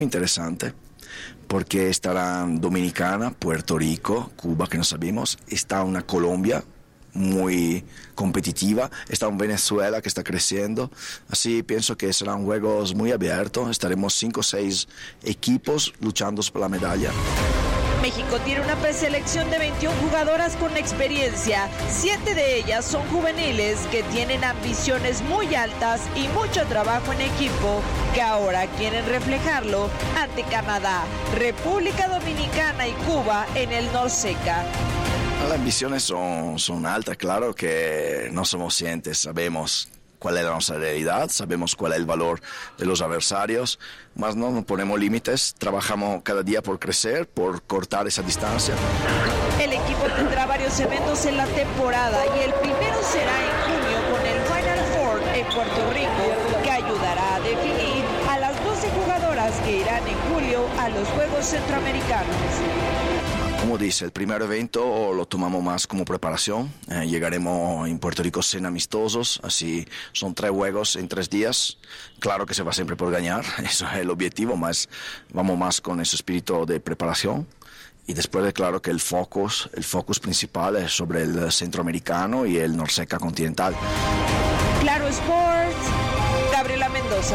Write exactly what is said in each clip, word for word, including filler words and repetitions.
Interesante, porque estarán Dominicana, Puerto Rico, Cuba, que no sabemos, está una Colombia muy competitiva, está un Venezuela que está creciendo, así pienso que serán juegos muy abiertos, estaremos cinco o seis equipos luchando por la medalla. México tiene una preselección de veintiuna jugadoras con experiencia, siete de ellas son juveniles que tienen ambiciones muy altas y mucho trabajo en equipo, que ahora quieren reflejarlo ante Canadá, República Dominicana y Cuba en el Norseca. Las ambiciones son, son altas, claro que no somos cientes, sabemos cuál es nuestra realidad, sabemos cuál es el valor de los adversarios, mas no nos ponemos límites, trabajamos cada día por crecer, por cortar esa distancia. El equipo tendrá varios eventos en la temporada y el primero será en junio con el Final Four en Puerto Rico, que ayudará a definir a las doce jugadoras que irán en julio a los Juegos Centroamericanos. Como dice, el primer evento lo tomamos más como preparación. Eh, llegaremos en Puerto Rico sin amistosos, así son tres juegos en tres días. Claro que se va siempre por ganar, eso es el objetivo, mas vamos más con ese espíritu de preparación. Y después de claro que el focus, el focus principal es sobre el centroamericano y el Norseca continental. Claro Sports, Gabriela Mendoza.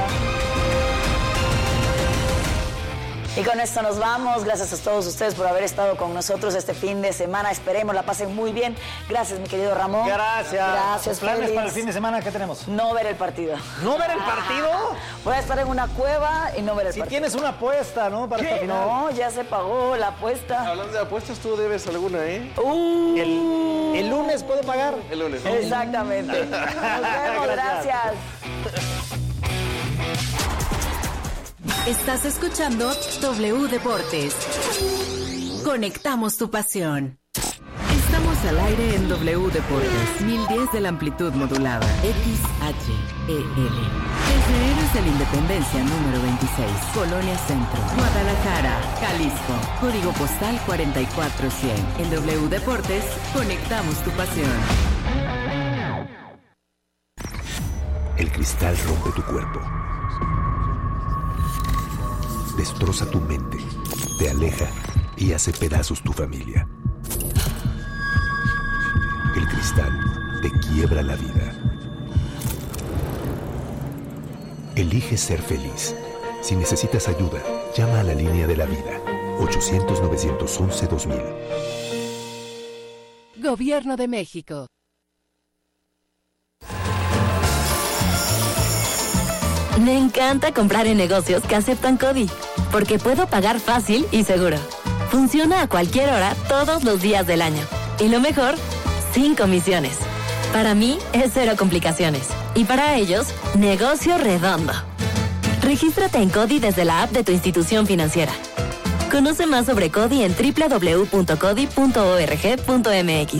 Y con esto nos vamos. Gracias a todos ustedes por haber estado con nosotros este fin de semana. Esperemos la pasen muy bien. Gracias, mi querido Ramón. Gracias. Gracias, ¿Planes Félix. para el fin de semana? ¿Qué tenemos? No ver el partido. ¿No ver el partido? Voy a estar en una cueva y no ver el si partido. Tienes una apuesta, ¿no? Para esta final. No, ya se pagó la apuesta. Hablando de apuestas, tú debes alguna, ¿eh? Uh, el, el lunes puedo pagar. El lunes. Exactamente. Nos vemos. Gracias. Gracias. Estás escuchando W Deportes. Conectamos tu pasión. Estamos al aire en W Deportes, mil diez de la amplitud modulada, X H E L. Desde Héroes de la Independencia número veintiséis, Colonia Centro, Guadalajara, Jalisco. Código postal cuarenta y cuatro cien. En W Deportes, conectamos tu pasión. El cristal rompe tu cuerpo. Destroza tu mente, te aleja y hace pedazos tu familia. El cristal te quiebra la vida. Elige ser feliz. Si necesitas ayuda, llama a la línea de la vida. ochocientos, novecientos once, dos mil. Gobierno de México. Me encanta comprar en negocios que aceptan CODI, porque puedo pagar fácil y seguro. Funciona a cualquier hora, todos los días del año. Y lo mejor, sin comisiones. Para mí, es cero complicaciones. Y para ellos, negocio redondo. Regístrate en CODI desde la app de tu institución financiera. Conoce más sobre CODI en doble u doble u doble u punto codi punto org punto m x.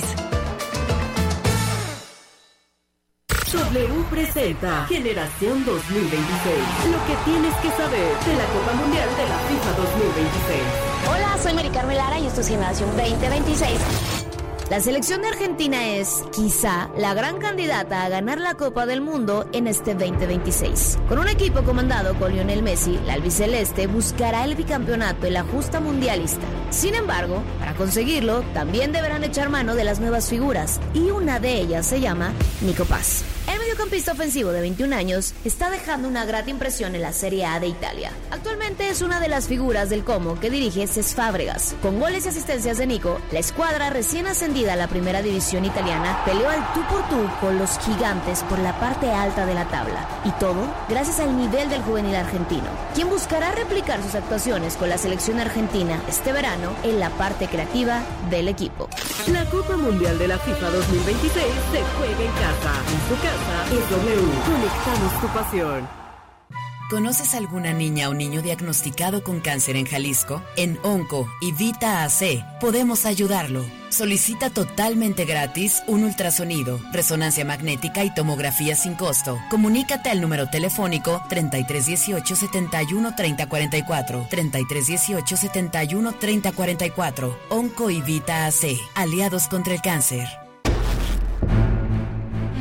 W presenta Generación dos mil veintiséis. Lo que tienes que saber de la Copa Mundial de la FIFA dos mil veintiséis. Hola, soy Mari Carmen Lara y esto es Generación veinte veintiséis. La selección de Argentina es, quizá, la gran candidata a ganar la Copa del Mundo en este veinte veintiséis. Con un equipo comandado por Lionel Messi, la albiceleste buscará el bicampeonato en la justa mundialista. Sin embargo, para conseguirlo, también deberán echar mano de las nuevas figuras, y una de ellas se llama Nico Paz. El mediocampista ofensivo de veintiún años está dejando una grata impresión en la Serie A de Italia. Actualmente es una de las figuras del Como que dirige Cesc Fábregas. Con goles y asistencias de Nico, la escuadra recién ascendida a la primera división italiana peleó al tú por tú con los gigantes por la parte alta de la tabla. Y todo gracias al nivel del juvenil argentino, quien buscará replicar sus actuaciones con la selección argentina este verano en la parte creativa del equipo. La Copa Mundial de la FIFA dos mil veintiséis se juega en casa. En su casa es W. Conectamos tu pasión. ¿Conoces alguna niña o niño diagnosticado con cáncer en Jalisco? En Onco y Vita A C podemos ayudarlo. Solicita totalmente gratis un ultrasonido, resonancia magnética y tomografía sin costo. Comunícate al número telefónico treinta y tres dieciocho setenta y uno treinta cuarenta y cuatro, treinta y tres dieciocho setenta y uno treinta cuarenta y cuatro. Onco y Vita A C, aliados contra el cáncer.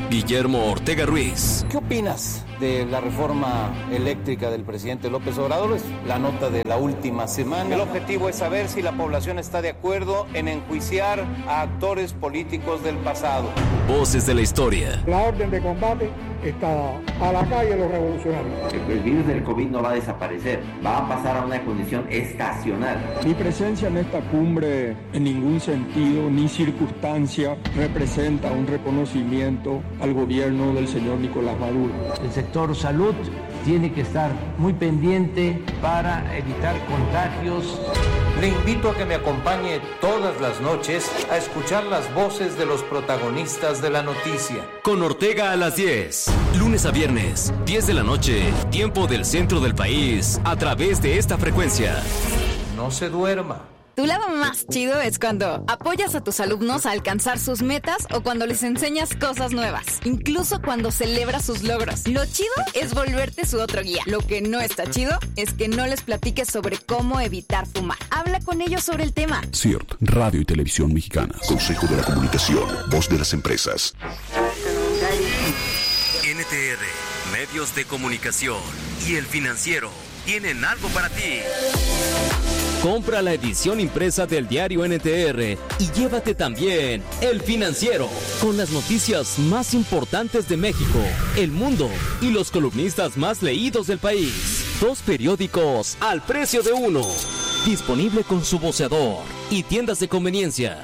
Guillermo Ortega Ruiz. ¿Qué opinas de la reforma eléctrica del presidente López Obrador? Es la nota de la última semana. El objetivo es saber si la población está de acuerdo en enjuiciar a actores políticos del pasado. Voces de la historia. La orden de combate está a la calle los revolucionarios. El virus del COVID no va a desaparecer, va a pasar a una condición estacional. Mi presencia en esta cumbre en ningún sentido ni circunstancia representa un reconocimiento al gobierno del señor Nicolás Maduro. El sector salud tiene que estar muy pendiente para evitar contagios. Le invito a que me acompañe todas las noches a escuchar las voces de los protagonistas de la noticia. Con Ortega a las diez, lunes a viernes, diez de la noche, tiempo del centro del país, a través de esta frecuencia. No se duerma. Tu lado más chido es cuando apoyas a tus alumnos a alcanzar sus metas o cuando les enseñas cosas nuevas, incluso cuando celebras sus logros. Lo chido es volverte su otro guía. Lo que no está chido es que no les platiques sobre cómo evitar fumar. Habla con ellos sobre el tema. C I R T, Radio y Televisión Mexicanas. Consejo de la Comunicación, voz de las empresas. N T R, Medios de Comunicación y El Financiero tienen algo para ti. Compra la edición impresa del diario N T R y llévate también El Financiero, con las noticias más importantes de México, el mundo y los columnistas más leídos del país. Dos periódicos al precio de uno. Disponible con su voceador y tiendas de conveniencia.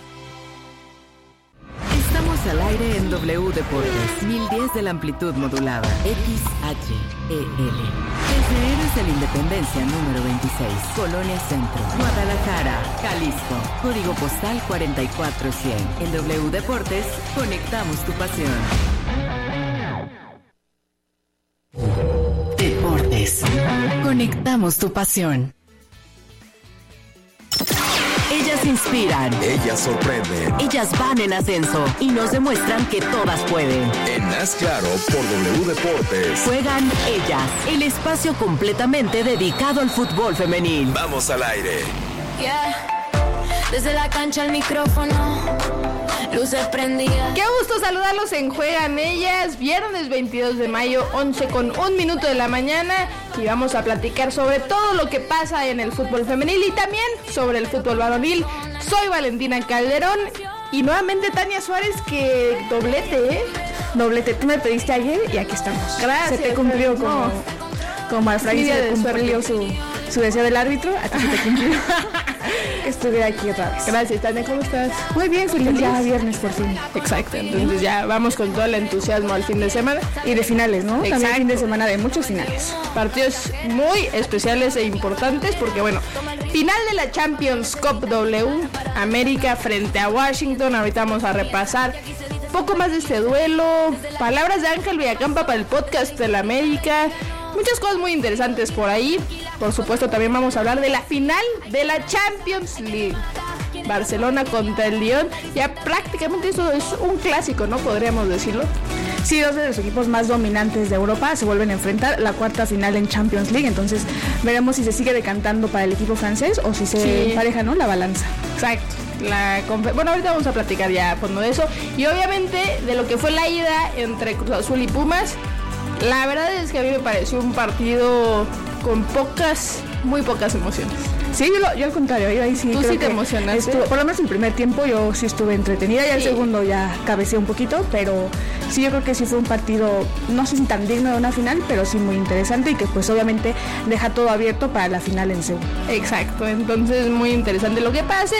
Estamos al aire en W Deportes, mil diez de la amplitud modulada, X H E L. Desde Héroes de la Independencia número veintiséis, Colonia Centro, Guadalajara, Jalisco. Código postal cuarenta y cuatro cien. En W Deportes, conectamos tu pasión. Deportes. Conectamos tu pasión. Ellas inspiran. Ellas sorprenden. Ellas van en ascenso y nos demuestran que todas pueden. En Haz Claro por W Deportes. Juegan ellas, el espacio completamente dedicado al fútbol femenil. Vamos al aire. Yeah. Desde la cancha al micrófono, luces prendidas. Qué gusto saludarlos en Juegan Ellas, viernes veintidós de mayo, once con un minuto de la mañana. Y vamos a platicar sobre todo lo que pasa en el fútbol femenil y también sobre el fútbol varonil. Soy Valentina Calderón y nuevamente Tania Suárez, que doblete, ¿eh? Doblete, tú me pediste ayer y aquí estamos. Gracias. Se te cumplió como, no. como al Frank se le cumplió su, su deseo del árbitro, a ti se te cumplió. Que estuviera aquí otra vez. Gracias, Tania, ¿cómo estás? Muy bien, feliz. Ya viernes por fin. Exacto, entonces ya vamos con todo el entusiasmo al fin de semana. Y de finales, ¿no? Exacto. También fin de semana de muchos finales. Partidos muy especiales e importantes porque, bueno, final de la Champions Cup W, América frente a Washington. Ahorita vamos a repasar poco más de este duelo. Palabras de Ángel Villacampa para el podcast de la América. Muchas cosas muy interesantes por ahí. Por supuesto, también vamos a hablar de la final de la Champions League. Barcelona contra el Lyon. Ya prácticamente eso es un clásico, ¿no? Podríamos decirlo. Sí, dos de los equipos más dominantes de Europa se vuelven a enfrentar la cuarta final en Champions League. Entonces veremos si se sigue decantando para el equipo francés o si se sí. empareja, ¿no? La balanza. Exacto. La confer- bueno, ahorita vamos a platicar ya a fondo de eso. Y obviamente de lo que fue la ida entre Cruz Azul y Pumas. La verdad es que a mí me pareció un partido con pocas, muy pocas emociones. Sí, yo, lo, yo al contrario, yo ahí sí. Tú sí te emocionaste. Estuvo, por lo menos el primer tiempo yo sí estuve entretenida, ya sí. El segundo ya cabeceé un poquito, pero sí, yo creo que sí fue un partido, no sé si tan digno de una final, pero sí muy interesante y que pues obviamente deja todo abierto para la final en Seúl. Exacto, entonces muy interesante lo que pase.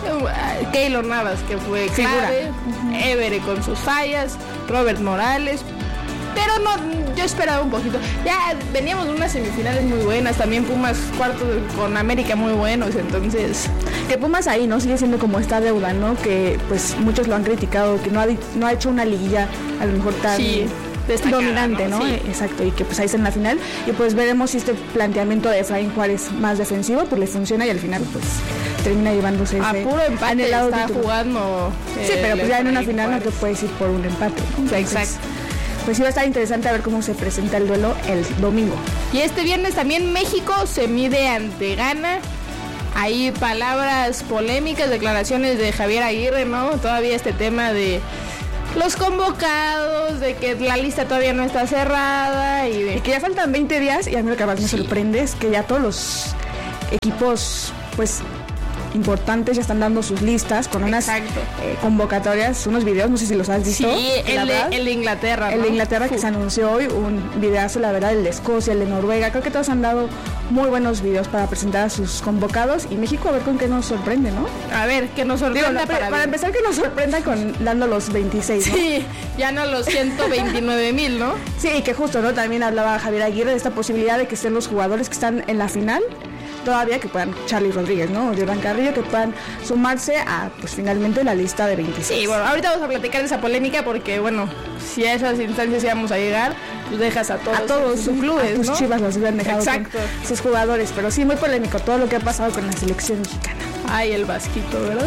Keylor Navas, que fue clave, uh-huh. Évere con sus fallas, Robert Morales. Pero no, yo esperaba un poquito. Ya veníamos de unas semifinales muy buenas. También Pumas cuartos con América muy buenos. Entonces, que Pumas ahí, ¿no? Sigue siendo como esta deuda, ¿no? Que pues muchos lo han criticado, que no ha, no ha hecho una liguilla a lo mejor tan sí, dominante, ¿no? ¿no? Sí. Exacto, y que pues ahí está en la final. Y pues veremos si este planteamiento de Efraín Juárez más defensivo pues le funciona y al final pues termina llevándose ese... A puro empate está jugando. Sí, pero pues ya en una final Juárez. No te puedes ir por un empate, ¿no? Entonces, exacto. Pues sí va a estar interesante a ver cómo se presenta el duelo el domingo. Y este viernes también México se mide ante Ghana. Hay palabras polémicas, declaraciones de Javier Aguirre, ¿no? Todavía este tema de los convocados, de que la lista todavía no está cerrada y, de... y que ya faltan veinte días y a mí lo que más me sí. sorprende es que ya todos los equipos pues importantes ya están dando sus listas con unas eh, convocatorias, unos videos, no sé si los has visto. Sí, el de, el de Inglaterra, ¿no? El de Inglaterra Uf. que se anunció hoy, un videazo, la verdad, el de Escocia, el de Noruega, creo que todos han dado muy buenos videos para presentar a sus convocados y México a ver con qué nos sorprende, ¿no? A ver, que nos sorprenda. Digo, para, para empezar, que nos sorprenda con dando los veintiséis, ¿no? Sí, ya no los ciento veintinueve mil, ¿no? Sí, y que justo, ¿no? También hablaba Javier Aguirre de esta posibilidad de que estén los jugadores que están en la final, todavía que puedan, Charly Rodríguez, ¿no? O Jordan Carrillo, que puedan sumarse a, pues finalmente, la lista de veintiséis. Sí, bueno, ahorita vamos a platicar de esa polémica porque, bueno, si a esas instancias íbamos a llegar, pues dejas a todos, a todos sus clubes, ¿no? Chivas los hubieran dejado Exacto. con sus jugadores, pero sí, muy polémico todo lo que ha pasado con la selección mexicana. Ay, el Vasquito, ¿verdad?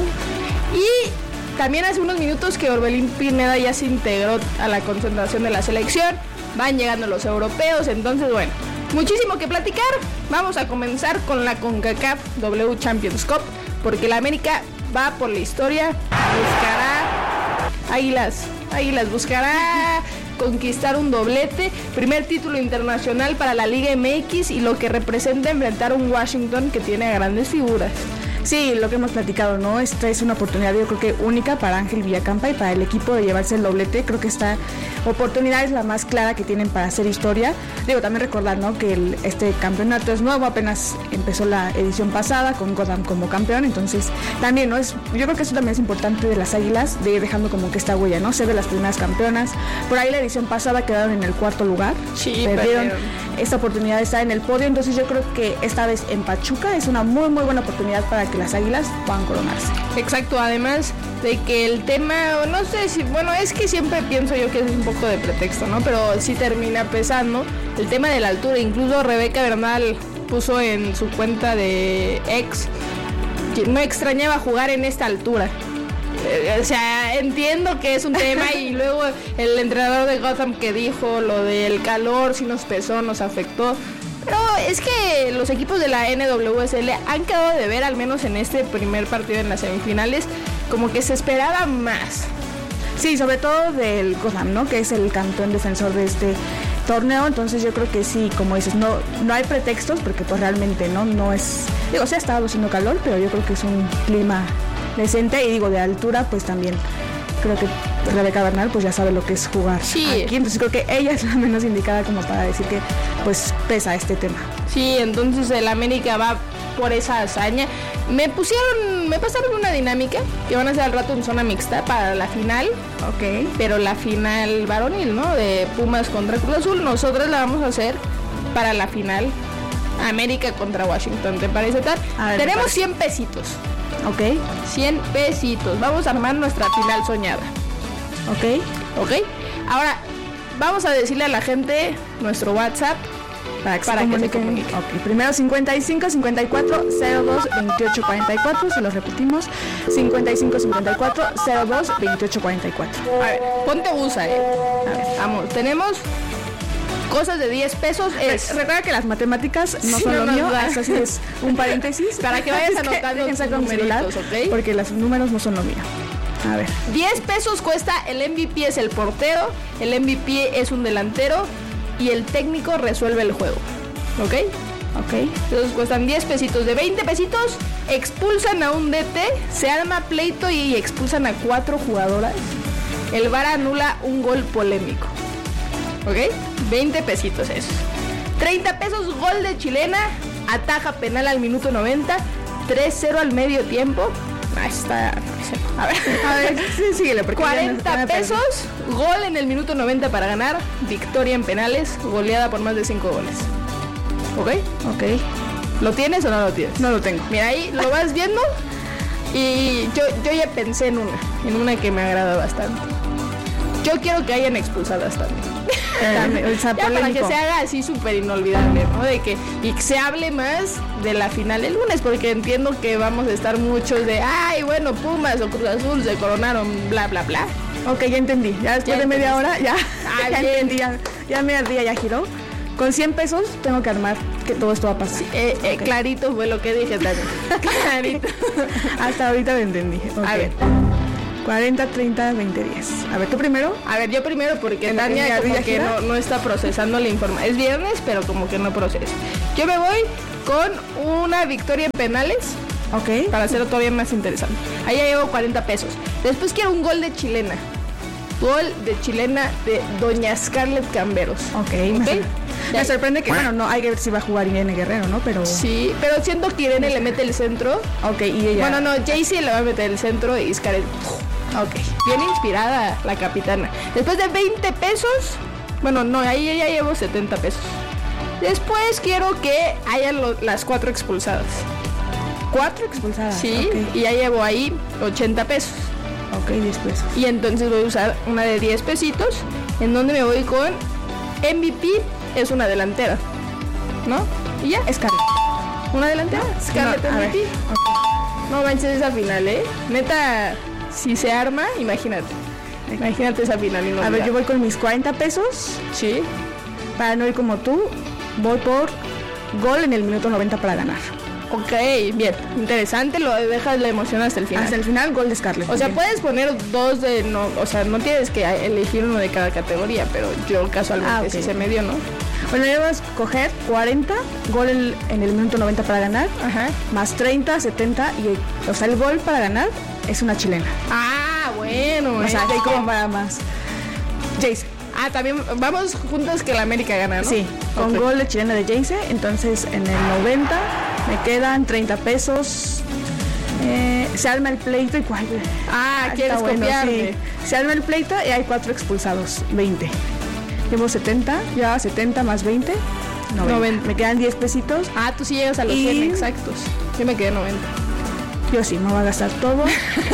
Y también hace unos minutos que Orbelín Pineda ya se integró a la concentración de la selección, van llegando los europeos, entonces, bueno, muchísimo que platicar. Vamos a comenzar con la CONCACAF W Champions Cup, porque la América va por la historia, buscará Águilas, Águilas buscará conquistar un doblete, primer título internacional para la Liga M X y lo que representa enfrentar a un Washington que tiene a grandes figuras. Sí, lo que hemos platicado, ¿no? Esta es una oportunidad, yo creo que única para Ángel Villacampa y para el equipo de llevarse el doblete. Creo que esta oportunidad es la más clara que tienen para hacer historia. Digo, también recordar, ¿no? Que el, este campeonato es nuevo, apenas empezó la edición pasada con Gotham como campeón, entonces también, ¿no? Es, yo creo que eso también es importante de las Águilas, de ir dejando como que esta huella, ¿no? Ser de las primeras campeonas. Por ahí la edición pasada quedaron en el cuarto lugar. Sí, perdieron esta oportunidad de estar en el podio, entonces yo creo que esta vez en Pachuca es una muy, muy buena oportunidad para que las Águilas puedan coronarse. Exacto, además de que el tema, no sé si, bueno, es que siempre pienso yo que es un poco de pretexto, ¿no? Pero sí termina pesando el tema de la altura. Incluso Rebeca Bernal puso en su cuenta de ex que no extrañaba jugar en esta altura. O sea, entiendo que es un tema y luego el entrenador de Gotham que dijo lo del calor, si nos pesó, nos afectó. Pero es que los equipos de la N W S L han quedado de ver, al menos en este primer partido en las semifinales, como que se esperaba más. Sí, sobre todo del Gotham, ¿no? Que es el campeón defensor de este torneo, entonces yo creo que sí, como dices, no, no hay pretextos porque pues realmente no, no es, digo, sí ha estado haciendo calor, pero yo creo que es un clima decente y digo, de altura pues también creo que Rebeca Bernal pues ya sabe lo que es jugar sí. aquí, entonces creo que ella es la menos indicada como para decir que pues pesa este tema. Sí, entonces el América va por esa hazaña. Me pusieron, me pasaron una dinámica que van a hacer al rato en zona mixta para la final, ok, pero la final varonil, ¿no? De Pumas contra Cruz Azul, nosotros la vamos a hacer para la final América contra Washington, ¿te parece tal? Ver, tenemos cien pesitos. Ok. cien pesitos. Vamos a armar nuestra final soñada. Ok. Ok. Ahora, vamos a decirle a la gente nuestro WhatsApp para que, para se, que comuniquen. se comunique. Ok. Primero cincuenta y cinco cincuenta y cuatro cero dos veintiocho cuarenta y cuatro. Se los repetimos. cincuenta y cinco cincuenta y cuatro cero dos veintiocho cuarenta y cuatro. A ver, ponte busa, eh. A ver, vamos. Tenemos cosas de diez pesos. Es... Recuerda que las matemáticas no sí, son no lo mío, da. eso sí es un paréntesis. Para que vayas anotando tus numeritos, ¿ok? Porque los números no son lo mío. A ver. diez pesos cuesta, el M V P es el portero, el M V P es un delantero y el técnico resuelve el juego. ¿Ok? Ok. Entonces cuestan diez pesitos. De veinte pesitos expulsan a un D T, se arma pleito y expulsan a cuatro jugadoras. El V A R anula un gol polémico. ¿Ok? veinte pesitos eso. treinta pesos, gol de chilena, ataja penal al minuto noventa, tres cero al medio tiempo. Ahí está. A ver, a ver, sí, síguele, porque cuarenta pesos, gol en el minuto noventa para ganar, victoria en penales, goleada por más de cinco goles. ¿Ok? Ok. ¿Lo tienes o no lo tienes? No lo tengo. Mira, ahí lo vas viendo y yo, yo ya pensé en una, en una que me agrada bastante. Yo quiero que hayan expulsado bastante. Eh, ya para que se haga así súper inolvidable, ¿no? De que, y que se hable más de la final el lunes, porque entiendo que vamos a estar muchos de, ay, bueno, Pumas o Cruz Azul se coronaron, bla, bla, bla. Ok, ya entendí. Ya después ya de media hora, ya, ah, ya entendí. Ya, ya media día ya giró. Con cien pesos tengo que armar que todo esto va a pasar. Sí, eh, okay. eh, clarito fue lo que dije también. Clarito. Hasta ahorita lo entendí. Okay. A ver. cuarenta, treinta, veinte, diez. A ver, ¿tú primero? A ver, yo primero porque ¿En- Tania en como la que gira? no, no está procesando la información. Es viernes, pero como que no procesa. Yo me voy con una victoria en penales. Ok. Para hacerlo todavía más interesante. Ahí ya llevo cuarenta pesos. Después quiero un gol de chilena. Gol de chilena de Doña Scarlett Camberos. Ok. Me, me sorprende que, bueno, no hay que ver si va a jugar Irene Guerrero, ¿no? Pero Sí, pero siento que Irene le mete el centro. Ok, y ella. Bueno, no, Jaycee le va a meter el centro y Scarlett. Ok. Bien inspirada la capitana. Después de veinte pesos. Bueno, no, ahí ya llevo setenta pesos. Después quiero que haya lo- las cuatro expulsadas. ¿Cuatro expulsadas? Sí, Ok. y ya llevo ahí ochenta pesos. Ok, diez pesos. Y entonces voy a usar una de diez pesitos, en donde me voy con M V P, es una delantera, ¿no? Y ya, Scarlett. ¿una delantera? Scarlett No, a M V P. ver, No manches esa final, ¿eh? Neta, si se arma, imagínate. Imagínate esa final. A ver, inolvidable. yo voy con mis cuarenta pesos. Sí. Para no ir como tú, voy por gol en el minuto noventa para ganar. Ok, bien, interesante, lo dejas la emoción hasta el final. Hasta el final, gol de Scarlett. O sea, Bien. puedes poner dos de, no, o sea, no tienes que elegir uno de cada categoría, pero yo casualmente Ah, ok. sí se me dio, ¿no? Bueno, yo voy a escoger cuarenta, gol en, en el minuto noventa para ganar, Ajá. más treinta, setenta, y o sea, el gol para ganar es una chilena. Ah, bueno. O sea, eh. hay como para más. Jace. Ah, también vamos juntos que la América gana, ¿no? Sí, con Ok. gol de chilena de Jace, entonces en el noventa me quedan treinta pesos. Eh, se arma el pleito y cuál. Ah, ¿quieres está copiarme? sí. Se arma el pleito y hay cuatro expulsados, veinte. Llevo setenta, ya setenta más veinte, noventa. noventa. Me quedan diez pesitos. Ah, tú sí llegas a los Y- cien exactos. Yo me quedé noventa. Yo sí, me voy a gastar todo.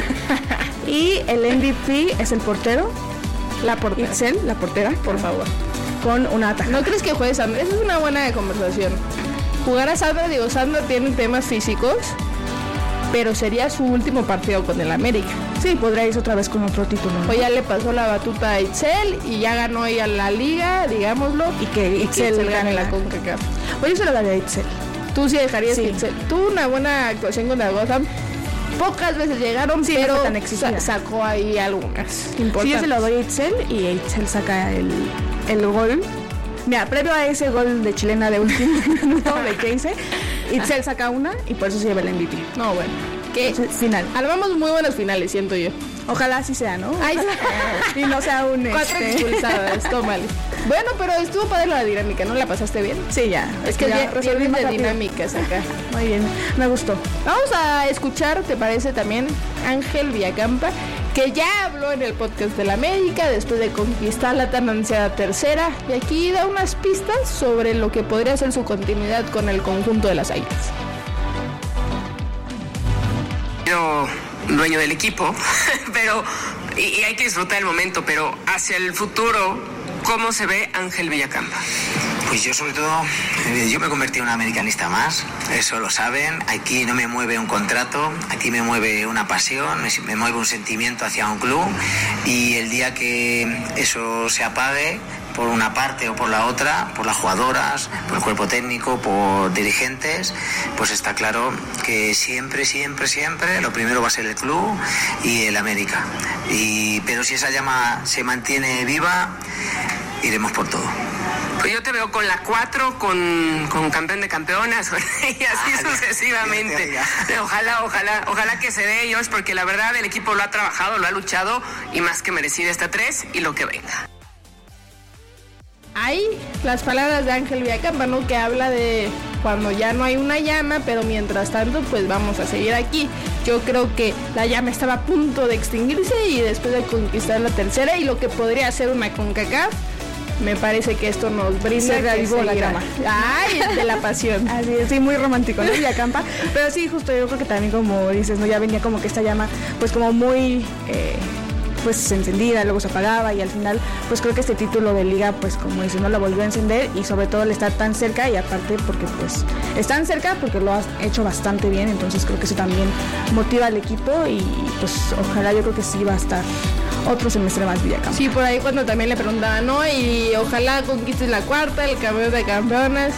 Y el M V P es el portero, La portera. Itzel, la portera, Por favor. con una ataja. ¿No crees que juegue Sandra? Esa es una buena conversación. Jugar a Sandra, digo, Sandra tiene temas físicos, pero sería su último partido con el América. Sí, podría irse otra vez con otro título, ¿no? O ya le pasó la batuta a Itzel y ya ganó ella la liga, digámoslo. Y que Itzel Itzel gane gane la la- CONCACAF. Oye, yo se lo daría a Itzel. Tú sí dejarías Sí. que Itzel. Tuvo una buena actuación con la Gotham. Pocas veces llegaron, Sí, no pero fue tan exigida. sa- sacó ahí algunas Sí, importantes. yo se lo doy a Itzel y Itzel saca el, el gol. Mira, previo a ese gol de chilena de último minuto de Casey, Itzel saca una y por eso se lleva el M V P. No, bueno. Que Entonces, final. armamos muy buenos finales, siento yo. Ojalá así sea, ¿no? Ay, Y no sea un cuatro este... expulsadas, tómale. Bueno, pero estuvo padre la dinámica, ¿no? ¿La pasaste bien? Sí, ya. Es que ya resolví más de rápido. dinámicas acá. Muy bien, me gustó. Vamos a escuchar, ¿te parece también? Ángel Villacampa, que ya habló en el podcast de la América después de conquistar la tan ansiada tercera. Y aquí da unas pistas sobre lo que podría ser su continuidad con el conjunto de las Águilas. Yo, dueño del equipo, pero y, y hay que disfrutar el momento, pero hacia el futuro, ¿cómo se ve Ángel Villacampa? Pues yo sobre todo, eh, yo me convertí en un americanista más, eso lo saben, aquí no me mueve un contrato, aquí me mueve una pasión, me, me mueve un sentimiento hacia un club y el día que eso se apague, por una parte o por la otra, por las jugadoras, por el cuerpo técnico, por dirigentes, pues está claro que siempre, siempre, siempre lo primero va a ser el club y el América. Y, pero si esa llama se mantiene viva, iremos por todo. Pues yo te veo con la cuatro, con, con campeón de campeonas y así Ah, sucesivamente. ya, ya, Ojalá, ojalá, ojalá que se dé ellos, porque la verdad el equipo lo ha trabajado, lo ha luchado y más que merecida esta tres y lo que venga. Ahí las palabras de Ángel Villacampa, ¿no? Que habla de cuando ya no hay una llama, pero mientras tanto, pues vamos a seguir aquí. Yo creo que la llama estaba a punto de extinguirse y después de conquistar la tercera y lo que podría ser una CONCACAF, me parece que esto nos brinda. Se reavivó que la seguirá. llama. Ay, el de la pasión. Así es, sí, muy romántico, ¿no? Villacampa. Pero sí, justo yo creo que también, como dices, ¿no? Ya venía como que esta llama, pues como muy... Eh, pues encendida, luego se apagaba y al final pues creo que este título de liga pues como dices no lo volvió a encender y sobre todo el estar tan cerca y aparte porque pues están cerca porque lo has hecho bastante bien, entonces creo que eso también motiva al equipo y pues ojalá, yo creo que sí va a estar otro semestre más Villacampa. Sí, por ahí cuando también le preguntaban, ¿no? Y ojalá conquistes la cuarta, el campeón de campeonas.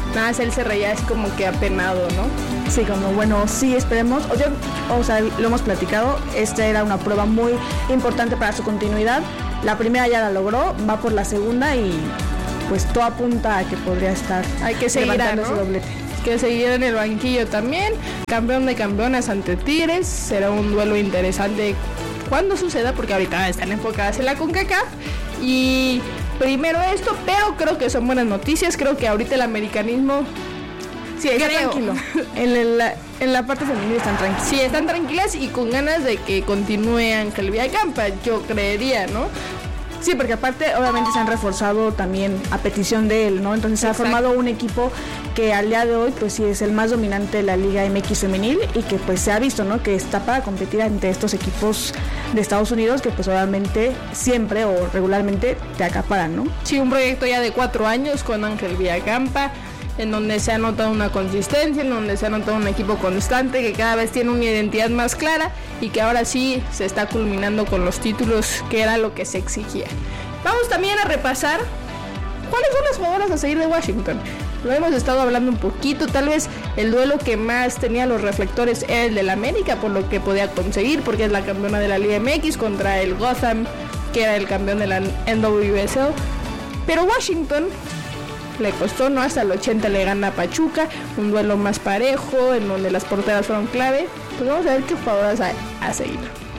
nada más él se reía así como que apenado, ¿no? Sí, como bueno, sí, esperemos. O, yo, o sea, lo hemos platicado, esta era una prueba muy importante para su continuidad. La primera ya la logró, va por la segunda y pues todo apunta a que podría estar Hay que seguir, levantando ¿no? ese doblete. Que seguir en el banquillo también, campeón de campeones ante Tigres, será un duelo interesante cuando suceda, porque ahorita están enfocadas en la CONCACAF, y primero esto, pero creo que son buenas noticias, creo que ahorita el americanismo, sí, está creo, tranquilo, en, el, en la parte femenina están tranquilas. Sí, están tranquilas y con ganas de que continúe Ángel Villacampa, yo creería, ¿no? Sí, porque aparte obviamente se han reforzado también a petición de él, ¿no? Entonces se ha formado un equipo que al día de hoy pues sí es el más dominante de la Liga M X femenil y que pues se ha visto, ¿no? Que está para competir ante estos equipos de Estados Unidos que pues obviamente siempre o regularmente te acaparan, ¿no? Sí, un proyecto ya de cuatro años con Ángel Villacampa, en donde se ha notado una consistencia, en donde se ha notado un equipo constante, que cada vez tiene una identidad más clara y que ahora sí se está culminando con los títulos, que era lo que se exigía. Vamos también a repasar cuáles son las jugadoras a seguir de Washington. Lo hemos estado hablando un poquito, tal vez el duelo que más tenía los reflectores era el del América, por lo que podía conseguir, porque es la campeona de la Liga M X contra el Gotham, que era el campeón de la N W S L. Pero Washington le costó, ¿no? Hasta el ochenta le gana a Pachuca, un duelo más parejo, en donde las porteras fueron clave. Pues vamos a ver qué jugadoras hay a seguir.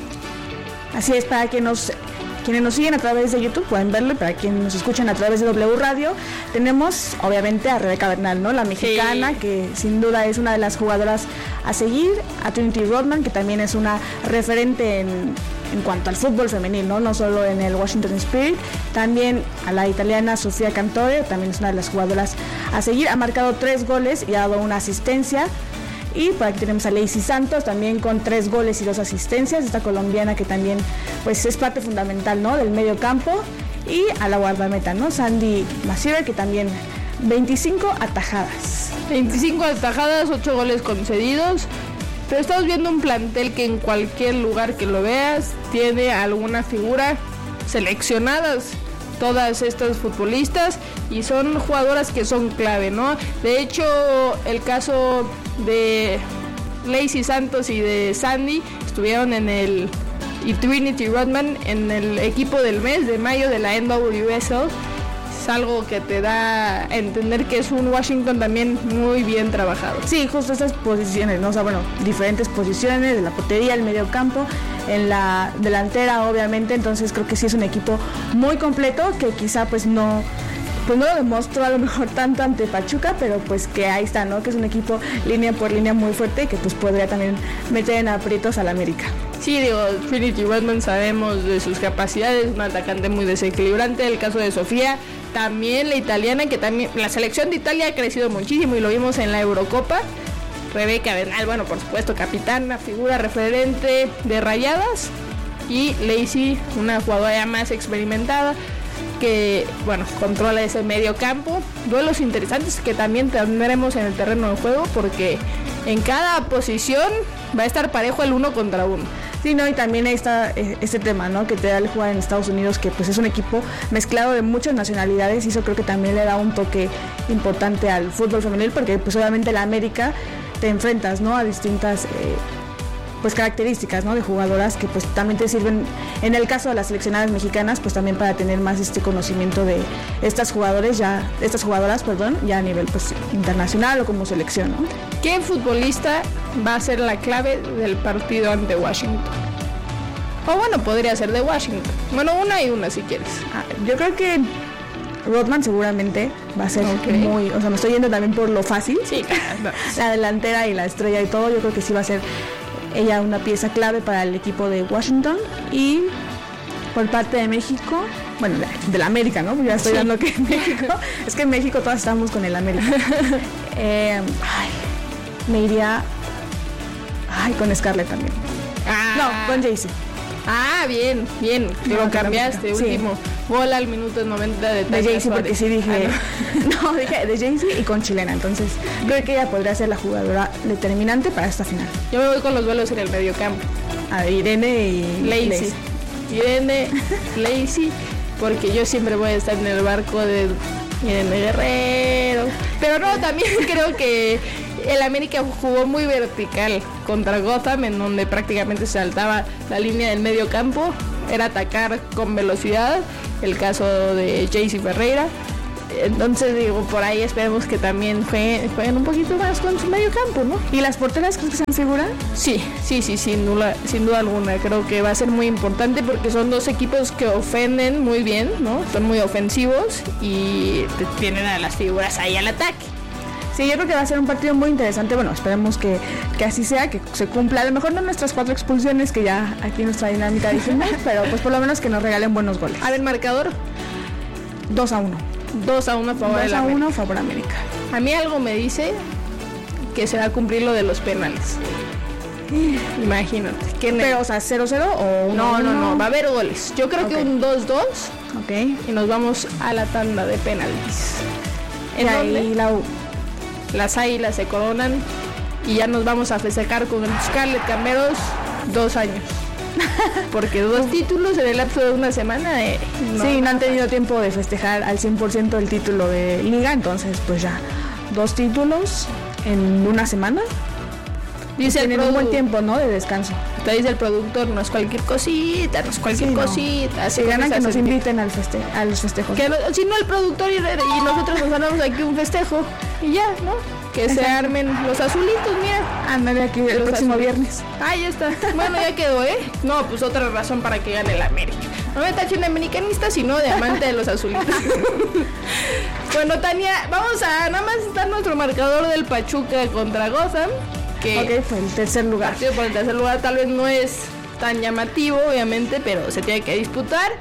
Así es, para que nos, quienes nos siguen a través de YouTube pueden verlo, y para quienes nos escuchan a través de W Radio, tenemos obviamente a Rebeca Bernal, ¿no? La mexicana, sí, que sin duda es una de las jugadoras a seguir, a Trinity Rodman, que también es una referente en... en cuanto al fútbol femenil, ¿no? No solo en el Washington Spirit, también a la italiana Sofía Cantore, también es una de las jugadoras a seguir, ha marcado tres goles y ha dado una asistencia. Y por aquí tenemos a Lacey Santos, también con tres goles y dos asistencias, esta colombiana que también pues es parte fundamental, ¿no? Del medio campo, y a la guardameta, ¿no? Sandy Masier, que también veinticinco atajadas. veinticinco atajadas, ocho goles concedidos. Pero estamos viendo un plantel que en cualquier lugar que lo veas tiene alguna figura seleccionadas, todas estas futbolistas, y son jugadoras que son clave, ¿no? De hecho, el caso de Lacey Santos y de Sandy estuvieron en el, y Trinity Rodman en el equipo del mes de mayo de la N W S L. Es algo que te da a entender que es un Washington también muy bien trabajado. Sí, justo estas posiciones, ¿no? O sea, bueno, diferentes posiciones de la portería, el medio campo, en la delantera, obviamente. Entonces creo que sí es un equipo muy completo, que quizá pues no, pues no lo demostró a lo mejor tanto ante Pachuca, pero pues que ahí está, ¿no? Que es un equipo línea por línea muy fuerte y que pues podría también meter en aprietos al América. Sí, digo, Trinity Rodman sabemos de sus capacidades, un atacante muy desequilibrante. El caso de Sofía, también la italiana, que también, la selección de Italia ha crecido muchísimo y lo vimos en la Eurocopa. Rebeca Bernal, bueno, por supuesto, capitana, figura referente de Rayadas. Y Lacey, una jugadora ya más experimentada, que, bueno, controla ese medio campo. Duelos interesantes que también tendremos en el terreno de juego, porque en cada posición va a estar parejo el uno contra uno. Sí, no, y también ahí está este tema, ¿no? Que te da el jugar en Estados Unidos, que pues es un equipo mezclado de muchas nacionalidades, y eso creo que también le da un toque importante al fútbol femenil, porque pues obviamente la América te enfrentas, ¿no? A distintas eh, pues características, ¿no? De jugadoras que pues también te sirven, en el caso de las seleccionadas mexicanas, pues también para tener más este conocimiento de estas jugadores ya, estas jugadoras, perdón, ya a nivel pues internacional o como selección, ¿no? ¿Qué futbolista va a ser la clave del partido ante Washington? O bueno, podría ser de Washington. Bueno, una y una si quieres. Ah, yo creo que Rodman seguramente va a ser okay. muy, o sea, me estoy yendo también por lo fácil. Sí, claro. La delantera y la estrella y todo, yo creo que sí va a ser ella una pieza clave para el equipo de Washington. Y por parte de México, bueno, de, de la América, ¿no? Ya estoy sí. dando que en México, es que en México todas estamos con el América. eh, ay, me iría, ay, con Scarlett también. Ah. No, con Jaycee. Ah, bien, bien, no, lo cambiaste, sí. Último gol al minuto noventa de De Jaycee, porque sí dije, ah, no. no, dije de Jaycee y con chilena, entonces creo que ella podría ser la jugadora determinante para esta final. Yo me voy con los duelos en el medio campo. A ver, Irene y Lacey. Irene, Lacey, porque yo siempre voy a estar en el barco de Irene Guerrero, Pero no, también creo que el América jugó muy vertical contra Gotham, en donde prácticamente se saltaba la línea del medio campo, era atacar con velocidad, el caso de Jaycee Ferreira. Entonces digo, por ahí esperemos que también jueguen, jueguen un poquito más con su medio campo, ¿no? ¿Y las porteras crees que sean figura? Sí, sí, sí, sin duda, sin duda alguna. Creo que va a ser muy importante porque son dos equipos que ofenden muy bien, ¿no? Son muy ofensivos y tienen a las figuras ahí al ataque. Sí, yo creo que va a ser un partido muy interesante. Bueno, esperemos que, que así sea, que se cumpla. A lo mejor no nuestras cuatro expulsiones, que ya aquí nuestra dinámica dijimos, pero pues por lo menos que nos regalen buenos goles. A ver, marcador. dos a uno. dos a uno a favor de la América. dos a uno favor América. A mí algo me dice que se va a cumplir lo de los penales. Imagínate. ¿Qué Pero, o sea, cero cero o uno No, no, no, va a haber goles. Yo creo okay. que un dos dos. Ok. Y nos vamos a la tanda de penaltis. ¿En ahí la U? Las Águilas se coronan y ya nos vamos a festejar con el Scarlet Cameros dos años. Porque dos títulos en el lapso de una semana. Eh, no, sí, no han tenido tiempo de festejar al cien por ciento el título de Liga, entonces pues ya, dos títulos en una semana. Dice Tienen el produ- un buen tiempo, ¿no? De descanso. Te dice el productor, no es cualquier cosita, no es cualquier sí, cosita. No. Si ganan que nos inviten al feste- a los festejos. Que no, si no el productor y, y nosotros nos ganamos aquí un festejo y ya, ¿no? Que se armen los azulitos, mira. Ándale aquí el los próximo azulitos. viernes. Ah, ya está. Bueno, ya quedó, ¿eh? No, pues otra razón para que gane el América. No me tachen de americanista, sino de amante de los azulitos. Bueno, Tania, vamos a nada más dar nuestro marcador del Pachuca contra Gotham. Que ok, fue el tercer lugar. Partido por el tercer lugar tal vez no es tan llamativo, obviamente, pero se tiene que disputar.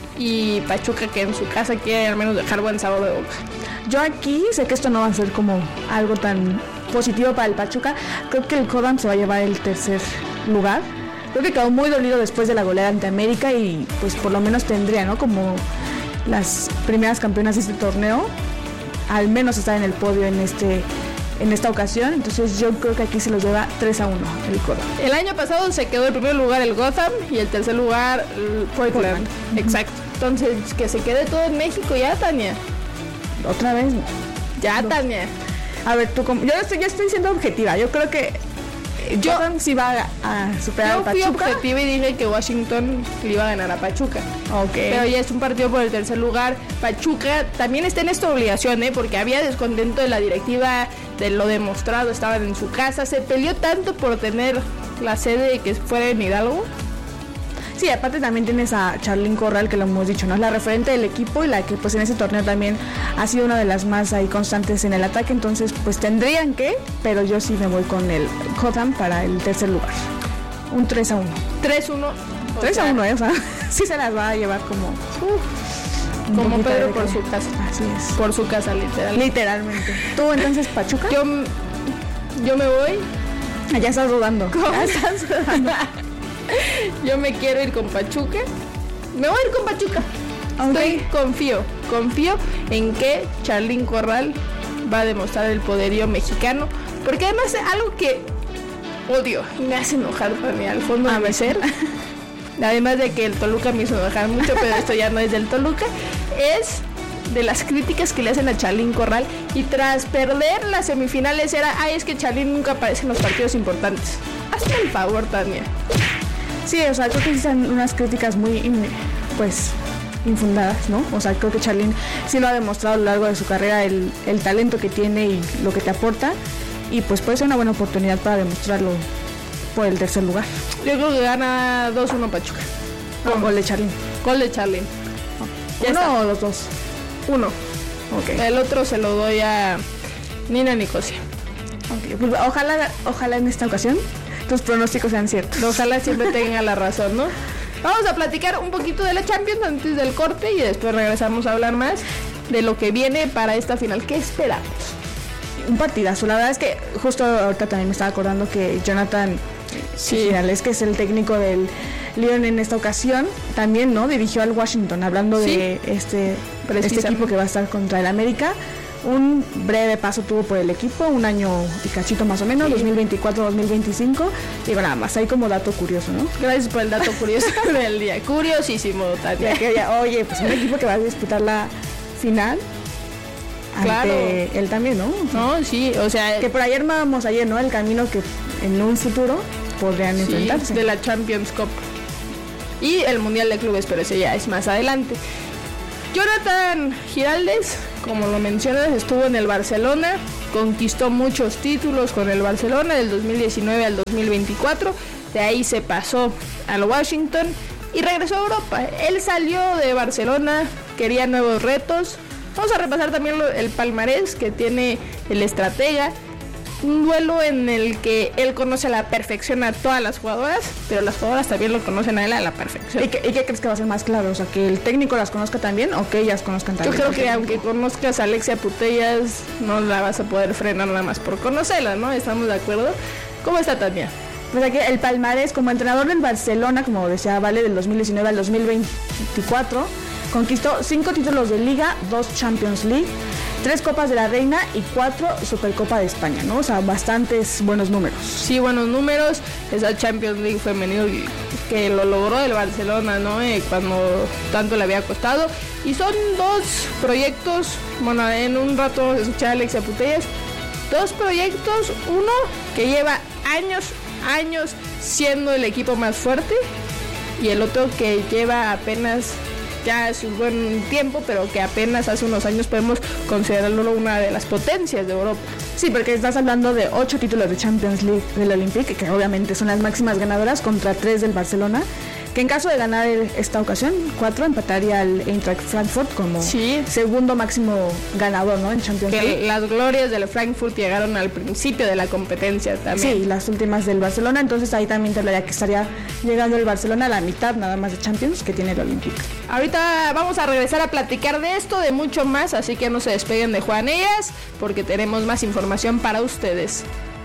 Y Pachuca, que en su casa quiere al menos dejar buen sabor de boca. Yo aquí sé que esto no va a ser como algo tan positivo para el Pachuca. Creo que el Gotham se va a llevar el tercer lugar. Creo que quedó muy dolido después de la goleada ante América y pues por lo menos tendría, ¿no? Como las primeras campeonas de este torneo, al menos estar en el podio en este en esta ocasión. Entonces yo creo que aquí se los lleva tres a uno el Gotham. El año pasado se quedó en primer lugar el Gotham y el tercer lugar el Portland. Uh-huh. Exacto. Entonces que se quede todo en México ya, Tania. Otra vez. Ya, no. Tania. A ver, tú como yo estoy, yo estoy siendo objetiva. Yo creo que yo sí va a, a superar yo a Pachuca. Yo fui objetiva y dije que Washington le iba a ganar a Pachuca. Okay. Pero ya es un partido por el tercer lugar. Pachuca también está en esta obligación, ¿eh? Porque había descontento de la directiva de lo demostrado. Estaban en su casa. Se peleó tanto por tener la sede que fuera en Hidalgo. Sí, aparte también tienes a Charlyn Corral, que lo hemos dicho, ¿no? Es la referente del equipo y la que pues en ese torneo también ha sido una de las más ahí constantes en el ataque, entonces pues tendrían que, pero yo sí me voy con el Gotham para el tercer lugar. Un tres a uno. tres a uno. tres a uno, ¿eh? O sea, sí se las va a llevar como... Uh, como Pedro por su casa. Así es. Por su casa, literal. Literalmente. ¿Tú entonces, Pachuca? Yo, yo me voy. Ya estás dudando. ¿Cómo? Ya estás dudando. Yo me quiero ir con Pachuca. Me voy a ir con Pachuca. Okay. Estoy, confío, confío en que Charlyn Corral va a demostrar el poderío mexicano. Porque además algo que odio y me hace enojar también al fondo de mi ser. Además de que el Toluca me hizo enojar mucho, pero esto ya no es del Toluca. Es de las críticas que le hacen a Charlyn Corral. Y tras perder las semifinales era, ay, es que Charlyn nunca aparece en los partidos importantes. Hazme el favor, Tania. Sí, o sea, creo que están unas críticas muy, pues, infundadas, ¿no? O sea, creo que Charlyn sí lo ha demostrado a lo largo de su carrera, el, el talento que tiene y lo que te aporta. Y pues puede ser una buena oportunidad para demostrarlo por el tercer lugar. Yo creo que gana dos uno Pachuca. No, gol de Charlyn. Gol de Charlyn. ¿Uno está. O los dos? Uno. Okay. El otro se lo doy a Nina Nicosia. Okay. Pues, ojalá, ojalá en esta ocasión tus pronósticos sean ciertos. Ojalá siempre tenga la razón, ¿no? Vamos a platicar un poquito de la Champions antes del corte y después regresamos a hablar más de lo que viene para esta final. ¿Qué esperamos? Un partidazo. La verdad es que justo ahorita también me estaba acordando que Jonathan sí. Girales, que es el técnico del Lyon en esta ocasión, también, ¿no? Dirigió al Washington, hablando sí. de este, este equipo que va a estar contra el América. Un breve paso tuvo por el equipo, un año y cachito más o menos, sí. dos mil veinticuatro dos mil veinticinco. Digo, nada más, hay como dato curioso, ¿no? Gracias por el dato curioso del día. Curiosísimo, Tania. Que ya, oye, pues un equipo que va a disputar la final Claro. ante él también, ¿no? No, sí, o sea... Que por ahí armábamos ayer, ¿no? El camino que en un futuro podrían sí, enfrentarse. De la Champions Cup. Y el Mundial de Clubes, pero ese ya es más adelante. Jonathan Giraldez, como lo mencionas, estuvo en el Barcelona, conquistó muchos títulos con el Barcelona del dos mil diecinueve al dos mil veinticuatro, de ahí se pasó al Washington y regresó a Europa. Él salió de Barcelona, quería nuevos retos. Vamos a repasar también lo, el palmarés que tiene el estratega. Un duelo en el que él conoce a la perfección a todas las jugadoras, pero las jugadoras también lo conocen a él a la perfección. ¿Y qué, y qué crees que va a ser más claro? O sea, ¿que el técnico las conozca también o que ellas conozcan también? Yo creo que aunque conozcas a Alexia Putellas, no la vas a poder frenar nada más por conocerla, ¿no? ¿Estamos de acuerdo? ¿Cómo está Tania? Pues aquí el palmarés como entrenador del Barcelona, como decía Vale, del dos mil diecinueve al dos mil veinticuatro, conquistó cinco títulos de Liga, dos Champions League, tres Copas de la Reina y cuatro Supercopa de España, ¿no? O sea, bastantes buenos números. Sí, buenos números. Esa Champions League femenil que lo logró el Barcelona, ¿no? Eh, cuando tanto le había costado. Y son dos proyectos, bueno, en un rato vamos a escuchar a Alexia Putellas. Dos proyectos, uno que lleva años, años siendo el equipo más fuerte y el otro que lleva apenas... ya es un buen tiempo, pero que apenas hace unos años podemos considerarlo una de las potencias de Europa. Sí, porque estás hablando de ocho títulos de Champions League del Olympique, que obviamente son las máximas ganadoras, contra tres del Barcelona, que en caso de ganar esta ocasión, cuatro, empataría al Eintracht Frankfurt como sí. segundo máximo ganador, ¿no? En Champions que League. Las glorias del Frankfurt llegaron al principio de la competencia también. Sí, las últimas del Barcelona, entonces ahí también te hablaría que estaría llegando el Barcelona a la mitad nada más de Champions que tiene el Olympique. Ahorita vamos a regresar a platicar de esto, de mucho más, así que no se despeguen de Juan Ellas, porque tenemos más información para ustedes.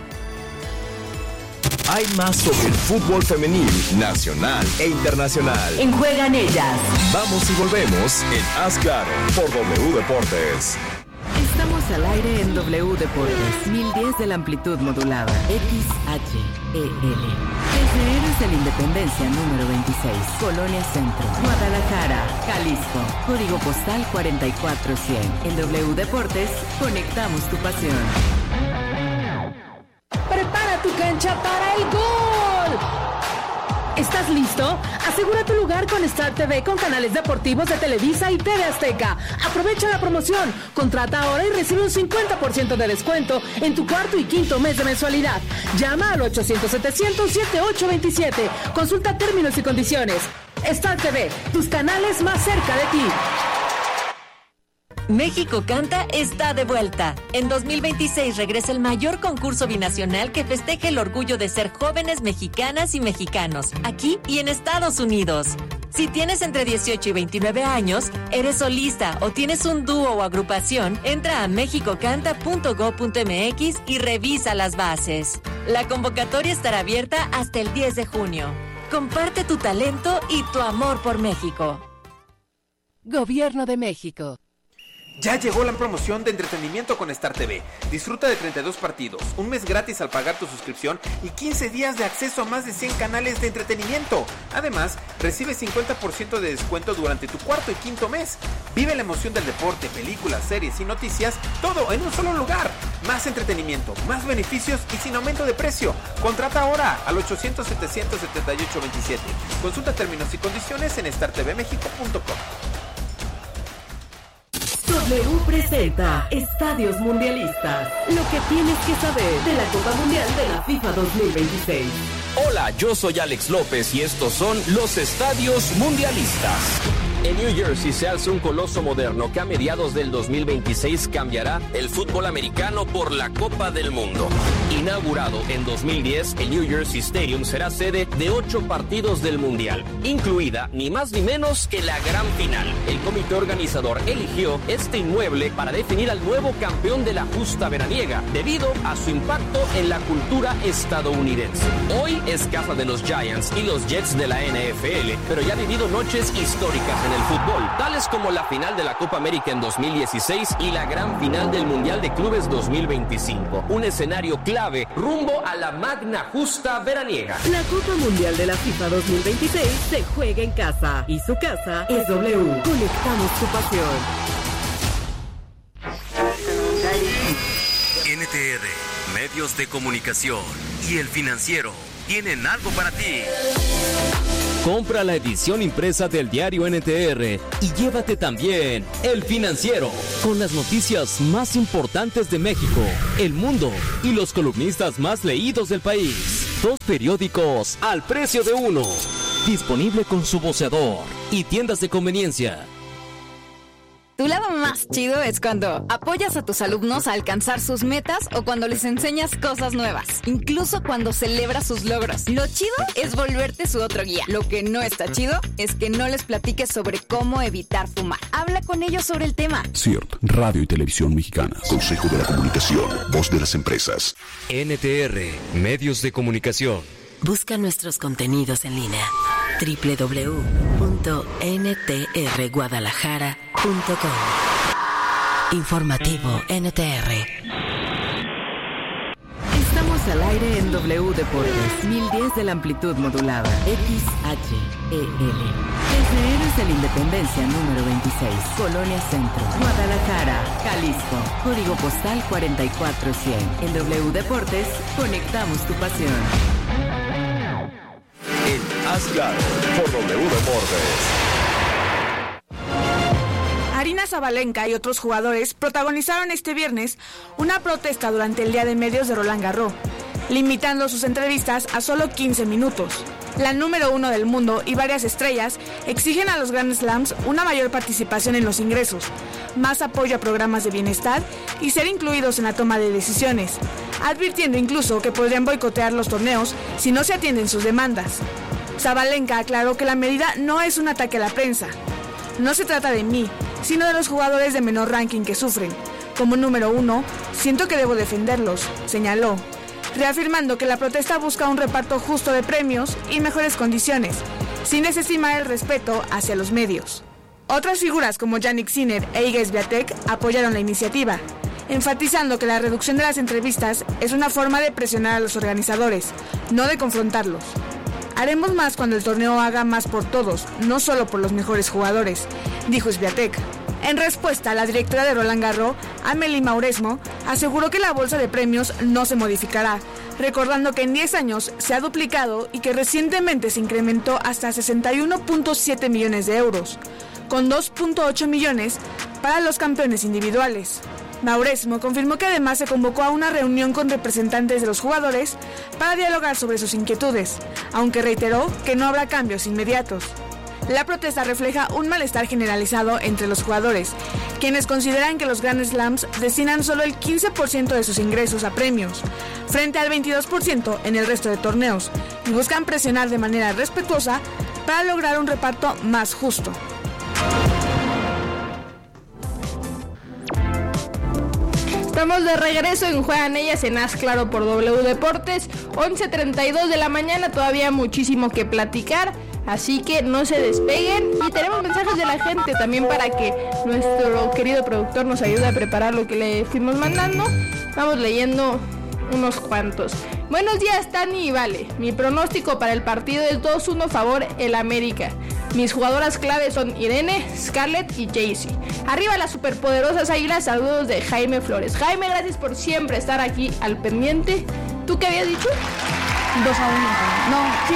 Hay más sobre el fútbol femenil, nacional e internacional. En Juegan Ellas. Vamos y volvemos en Haz Claro por W Deportes. Estamos al aire en W Deportes, mil diez de la amplitud modulada, X H E L. Desde Héroes de la Independencia número veintiséis, Colonia Centro, Guadalajara, Jalisco, código postal cuarenta y cuatro cien. En W Deportes, conectamos tu pasión. Prepara tu cancha para el gol. ¿Estás listo? Asegura tu lugar con Star T V con canales deportivos de Televisa y T V Azteca. Aprovecha la promoción. Contrata ahora y recibe un cincuenta por ciento de descuento en tu cuarto y quinto mes de mensualidad. Llama al ochocientos setecientos setenta y ocho veintisiete. Consulta términos y condiciones. Star T V, tus canales más cerca de ti. México Canta está de vuelta. En dos mil veintiséis regresa el mayor concurso binacional que festeja el orgullo de ser jóvenes mexicanas y mexicanos, aquí y en Estados Unidos. Si tienes entre dieciocho y veintinueve años, eres solista o tienes un dúo o agrupación, entra a mexico canta punto gob punto eme equis y revisa las bases. La convocatoria estará abierta hasta el diez de junio. Comparte tu talento y tu amor por México. Gobierno de México. Ya llegó la promoción de entretenimiento con Star T V. Disfruta de treinta y dos partidos, un mes gratis al pagar tu suscripción y quince días de acceso a más de cien canales de entretenimiento. Además, recibe cincuenta por ciento de descuento durante tu cuarto y quinto mes. Vive la emoción del deporte, películas, series y noticias, todo en un solo lugar. Más entretenimiento, más beneficios y sin aumento de precio. Contrata ahora al ochocientos setecientos setenta y ocho veintisiete. Consulta términos y condiciones en star t v mexico punto com. W presenta Estadios Mundialistas. Lo que tienes que saber de la Copa Mundial de la FIFA dos mil veintiséis. Hola, yo soy Alex López y estos son los Estadios Mundialistas. En New Jersey se alza un coloso moderno que a mediados del dos mil veintiséis cambiará el fútbol americano por la Copa del Mundo. Inaugurado en dos mil diez, el New Jersey Stadium será sede de ocho partidos del Mundial, incluida ni más ni menos que la gran final. El comité organizador eligió este inmueble para definir al nuevo campeón de la justa veraniega, debido a su impacto en la cultura estadounidense. Hoy es casa de los Giants y los Jets de la N F L, pero ya ha vivido noches históricas en el fútbol, tales como la final de la Copa América en dos mil dieciséis y la gran final del Mundial de Clubes dos mil veinticinco. Un escenario clave rumbo a la magna justa veraniega. La Copa Mundial de la FIFA dos mil veintiséis se juega en casa y su casa es W. Conectamos tu pasión. N T R, Medios de Comunicación y El Financiero tienen algo para ti. Compra la edición impresa del diario N T R y llévate también El Financiero, con las noticias más importantes de México, el mundo y los columnistas más leídos del país. Dos periódicos al precio de uno. Disponible con su voceador y tiendas de conveniencia. Tu lado más chido es cuando apoyas a tus alumnos a alcanzar sus metas o cuando les enseñas cosas nuevas, incluso cuando celebras sus logros. Lo chido es volverte su otro guía. Lo que no está chido es que no les platiques sobre cómo evitar fumar. Habla con ellos sobre el tema. C I R T, Radio y Televisión Mexicanas. Consejo de la Comunicación, voz de las empresas. N T R, Medios de Comunicación. Busca nuestros contenidos en línea. doble u doble u doble u punto n t r guadalajara punto com. Informativo N T R. Estamos al aire en W Deportes, mil diez de la amplitud modulada, X H E L. Desde Héroes de la Independencia número veintiséis, Colonia Centro, Guadalajara, Jalisco. Código postal cuarenta y cuatro cien. En W Deportes, conectamos tu pasión. En Asgard, por W Deportes. Aryna Sabalenka y otros jugadores protagonizaron este viernes una protesta durante el Día de Medios de Roland Garros, limitando sus entrevistas a solo quince minutos. La número uno del mundo y varias estrellas exigen a los Grand Slams una mayor participación en los ingresos, más apoyo a programas de bienestar y ser incluidos en la toma de decisiones, advirtiendo incluso que podrían boicotear los torneos si no se atienden sus demandas. Sabalenka aclaró que la medida no es un ataque a la prensa. No se trata de mí, sino de los jugadores de menor ranking que sufren. Como número uno, siento que debo defenderlos, señaló, reafirmando que la protesta busca un reparto justo de premios y mejores condiciones, sin desestimar el respeto hacia los medios. Otras figuras como Jannik Sinner e Iga Swiatek apoyaron la iniciativa, enfatizando que la reducción de las entrevistas es una forma de presionar a los organizadores, no de confrontarlos. Haremos más cuando el torneo haga más por todos, no solo por los mejores jugadores, dijo Swiatek. En respuesta, la directora de Roland Garros, Amélie Mauresmo, aseguró que la bolsa de premios no se modificará, recordando que en diez años se ha duplicado y que recientemente se incrementó hasta sesenta y uno punto siete millones de euros, con dos punto ocho millones para los campeones individuales. Mauresmo confirmó que además se convocó a una reunión con representantes de los jugadores para dialogar sobre sus inquietudes, aunque reiteró que no habrá cambios inmediatos. La protesta refleja un malestar generalizado entre los jugadores, quienes consideran que los Grand Slams destinan solo el quince por ciento de sus ingresos a premios, frente al veintidós por ciento en el resto de torneos, y buscan presionar de manera respetuosa para lograr un reparto más justo. Estamos de regreso en Juegan Ellas en Haz Claro por W Deportes, once treinta y dos de la mañana, todavía muchísimo que platicar, así que no se despeguen. Y tenemos mensajes de la gente también para que nuestro querido productor nos ayude a preparar lo que le fuimos mandando. Vamos leyendo unos cuantos. Buenos días, Tani y Vale. Mi pronóstico para el partido es dos uno favor el América. Mis jugadoras claves son Irene, Scarlett y Jaycee. Arriba las superpoderosas Águilas, saludos de Jaime Flores. Jaime, gracias por siempre estar aquí al pendiente. ¿Tú qué habías dicho? dos a uno. No, ¿sí?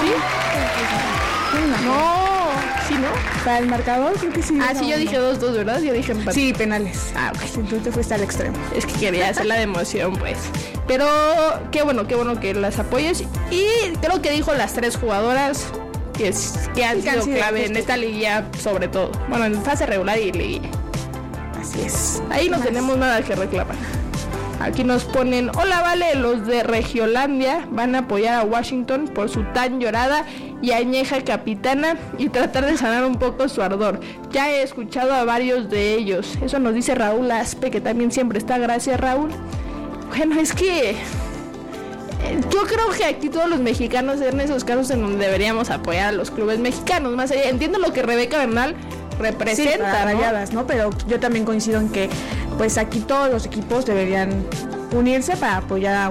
¿Sí? No, ¿sí no? Para el marcador creo que sí. Ah, sí, yo dije dos dos, ¿verdad? Yo dije empate. Sí, penales. Ah, ok. Entonces te fuiste al extremo. Es que quería hacer la de emoción, pues. Pero qué bueno, qué bueno que las apoyes. Y creo que dijo las tres jugadoras que, es, que han sido clave en esta liguilla, sobre todo. Bueno, en fase regular y liguilla. Así es. Ahí no tenemos nada que reclamar. Aquí nos ponen, hola Vale, los de Regiolandia van a apoyar a Washington por su tan llorada y añeja capitana y tratar de sanar un poco su ardor. Ya he escuchado a varios de ellos. Eso nos dice Raúl Aspe, que también siempre está. Gracias, Raúl. Bueno, es que yo creo que aquí todos los mexicanos en esos casos en donde deberíamos apoyar a los clubes mexicanos. Más allá, entiendo lo que Rebeca Bernal representa, sí, para ¿no? Rayadas, ¿no? Pero yo también coincido en que pues aquí todos los equipos deberían unirse para apoyar a un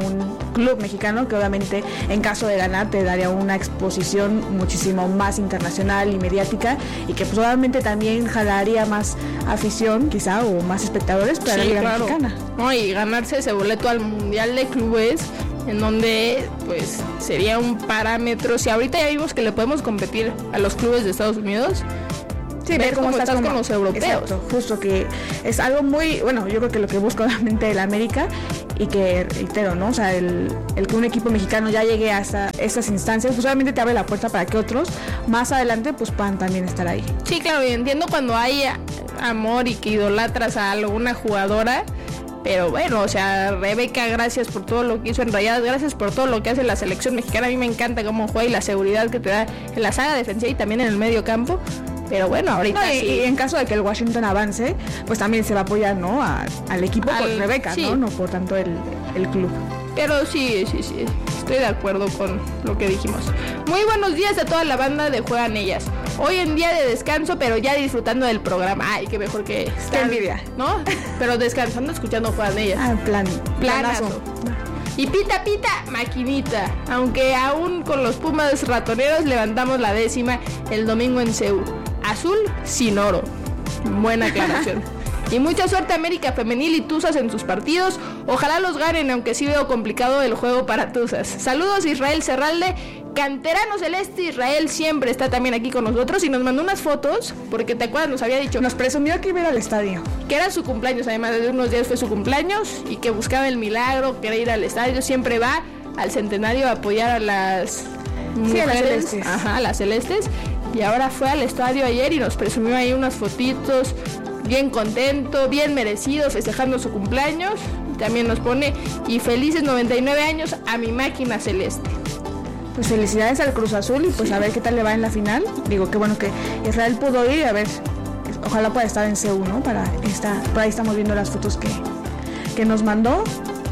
club mexicano, que obviamente en caso de ganar te daría una exposición muchísimo más internacional y mediática, y que pues obviamente también jalaría más afición quizá o más espectadores para sí, la Liga claro. Mexicana. No, y ganarse ese boleto al Mundial de Clubes, en donde pues sería un parámetro. Si ahorita ya vimos que le podemos competir a los clubes de Estados Unidos, sí, ver cómo, cómo estás como, con los europeos. Exacto, justo, que es algo muy, bueno, yo creo que lo que busca obviamente el América, y que reitero, ¿no? O sea, el, el que un equipo mexicano ya llegue hasta estas instancias, pues obviamente te abre la puerta para que otros más adelante pues puedan también estar ahí. Sí, claro, y entiendo cuando hay amor y que idolatras a alguna jugadora. Pero bueno, o sea, Rebeca, gracias por todo lo que hizo en Rayadas, gracias por todo lo que hace la selección mexicana. A mí me encanta cómo juega y la seguridad que te da en la saga defensiva y también en el medio campo. Pero bueno, ahorita no, y, sí. y en caso de que el Washington avance, pues también se va a apoyar, ¿no? A, al equipo al, por Rebeca, sí. ¿no? No por tanto el, el club. Pero sí, sí, sí, estoy de acuerdo con lo que dijimos. Muy buenos días a toda la banda de Juegan Ellas. Hoy en día de descanso, pero ya disfrutando del programa. Ay, qué mejor que estar, qué envidia, ¿no? Pero descansando, escuchando Juegan Ellas. Ah, plan, planazo. planazo. Y pita, pita, maquinita. Aunque aún con los Pumas ratoneros levantamos la décima el domingo en C U. Azul sin oro. Buena aclaración. Y mucha suerte América Femenil y Tuzas en sus partidos. Ojalá los ganen, aunque sí veo complicado el juego para Tuzas. Saludos Israel Serralde, canterano celeste. Israel siempre está también aquí con nosotros y nos mandó unas fotos, porque te acuerdas, nos había dicho, nos presumió que iba al estadio, que era su cumpleaños, además de unos días fue su cumpleaños, y que buscaba el milagro, quería ir al estadio. Siempre va al centenario a apoyar a las sí, mujeres, a las celestes. Ajá, a las celestes. Y ahora fue al estadio ayer y nos presumió ahí unas fotitos, bien contento, bien merecido, festejando su cumpleaños. También nos pone, y felices noventa y nueve años a mi máquina celeste. Pues felicidades al Cruz Azul, y pues sí. A ver qué tal le va en la final. Digo, qué bueno que Israel pudo ir, a ver, ojalá pueda estar en C U, ¿no? Para esta, por ahí estamos viendo las fotos que, que nos mandó.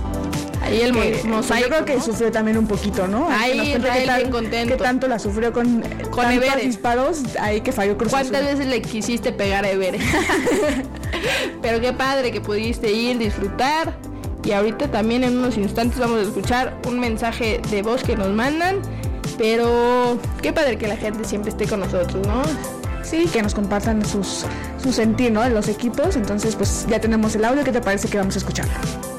Ahí el que, mosaico, pues yo creo que ¿no? sufrió también un poquito, ¿no? Ahí Israel tal, bien contento. Que tanto la sufrió con, con Everett. Disparos, ahí que falló Cruz ¿Cuántas Azul? veces le quisiste pegar a Everett? Pero qué padre que pudiste ir, disfrutar. Y ahorita también en unos instantes vamos a escuchar un mensaje de voz que nos mandan. Pero qué padre que la gente siempre esté con nosotros, ¿no? Sí, que nos compartan sus, su sentir, ¿no? De los equipos. Entonces, pues ya tenemos el audio. ¿Qué te parece que vamos a escuchar?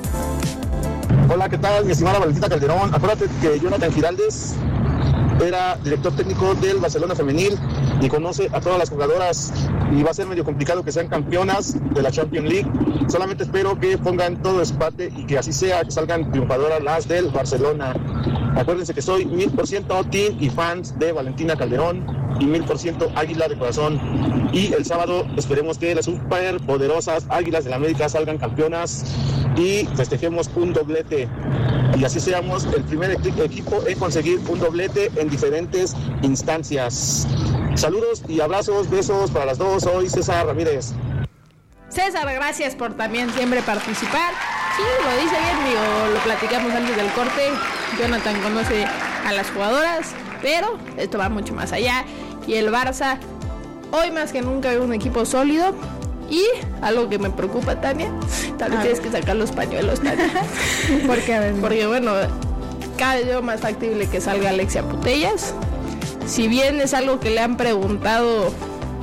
Hola, ¿qué tal? Mi estimada Valentina Calderón. Acuérdate que Jonathan Giraldez era director técnico del Barcelona Femenil y conoce a todas las jugadoras, y va a ser medio complicado que sean campeonas de la Champions League. Solamente espero que pongan todo de su parte y que así sea, que salgan triunfadoras las del Barcelona. Acuérdense que soy mil por ciento team y fans de Valentina Calderón y mil por ciento águila de corazón. Y el sábado esperemos que las super poderosas Águilas de la América salgan campeonas y festejemos un doblete. Y así seamos el primer equipo en conseguir un doblete en diferentes instancias. Saludos y abrazos, besos para las dos. Soy César Ramírez. César, gracias por también siempre participar. Sí, lo dice bien, digo, lo platicamos antes del corte. Jonathan conoce a las jugadoras, pero esto va mucho más allá. Y el Barça, hoy más que nunca, veo un equipo sólido. Y algo que me preocupa, Tania, tal vez tienes que sacar los pañuelos, Tania. ¿Por qué? Porque bueno, cada vez veo más factible que salga Alexia Putellas. Si bien es algo que le han preguntado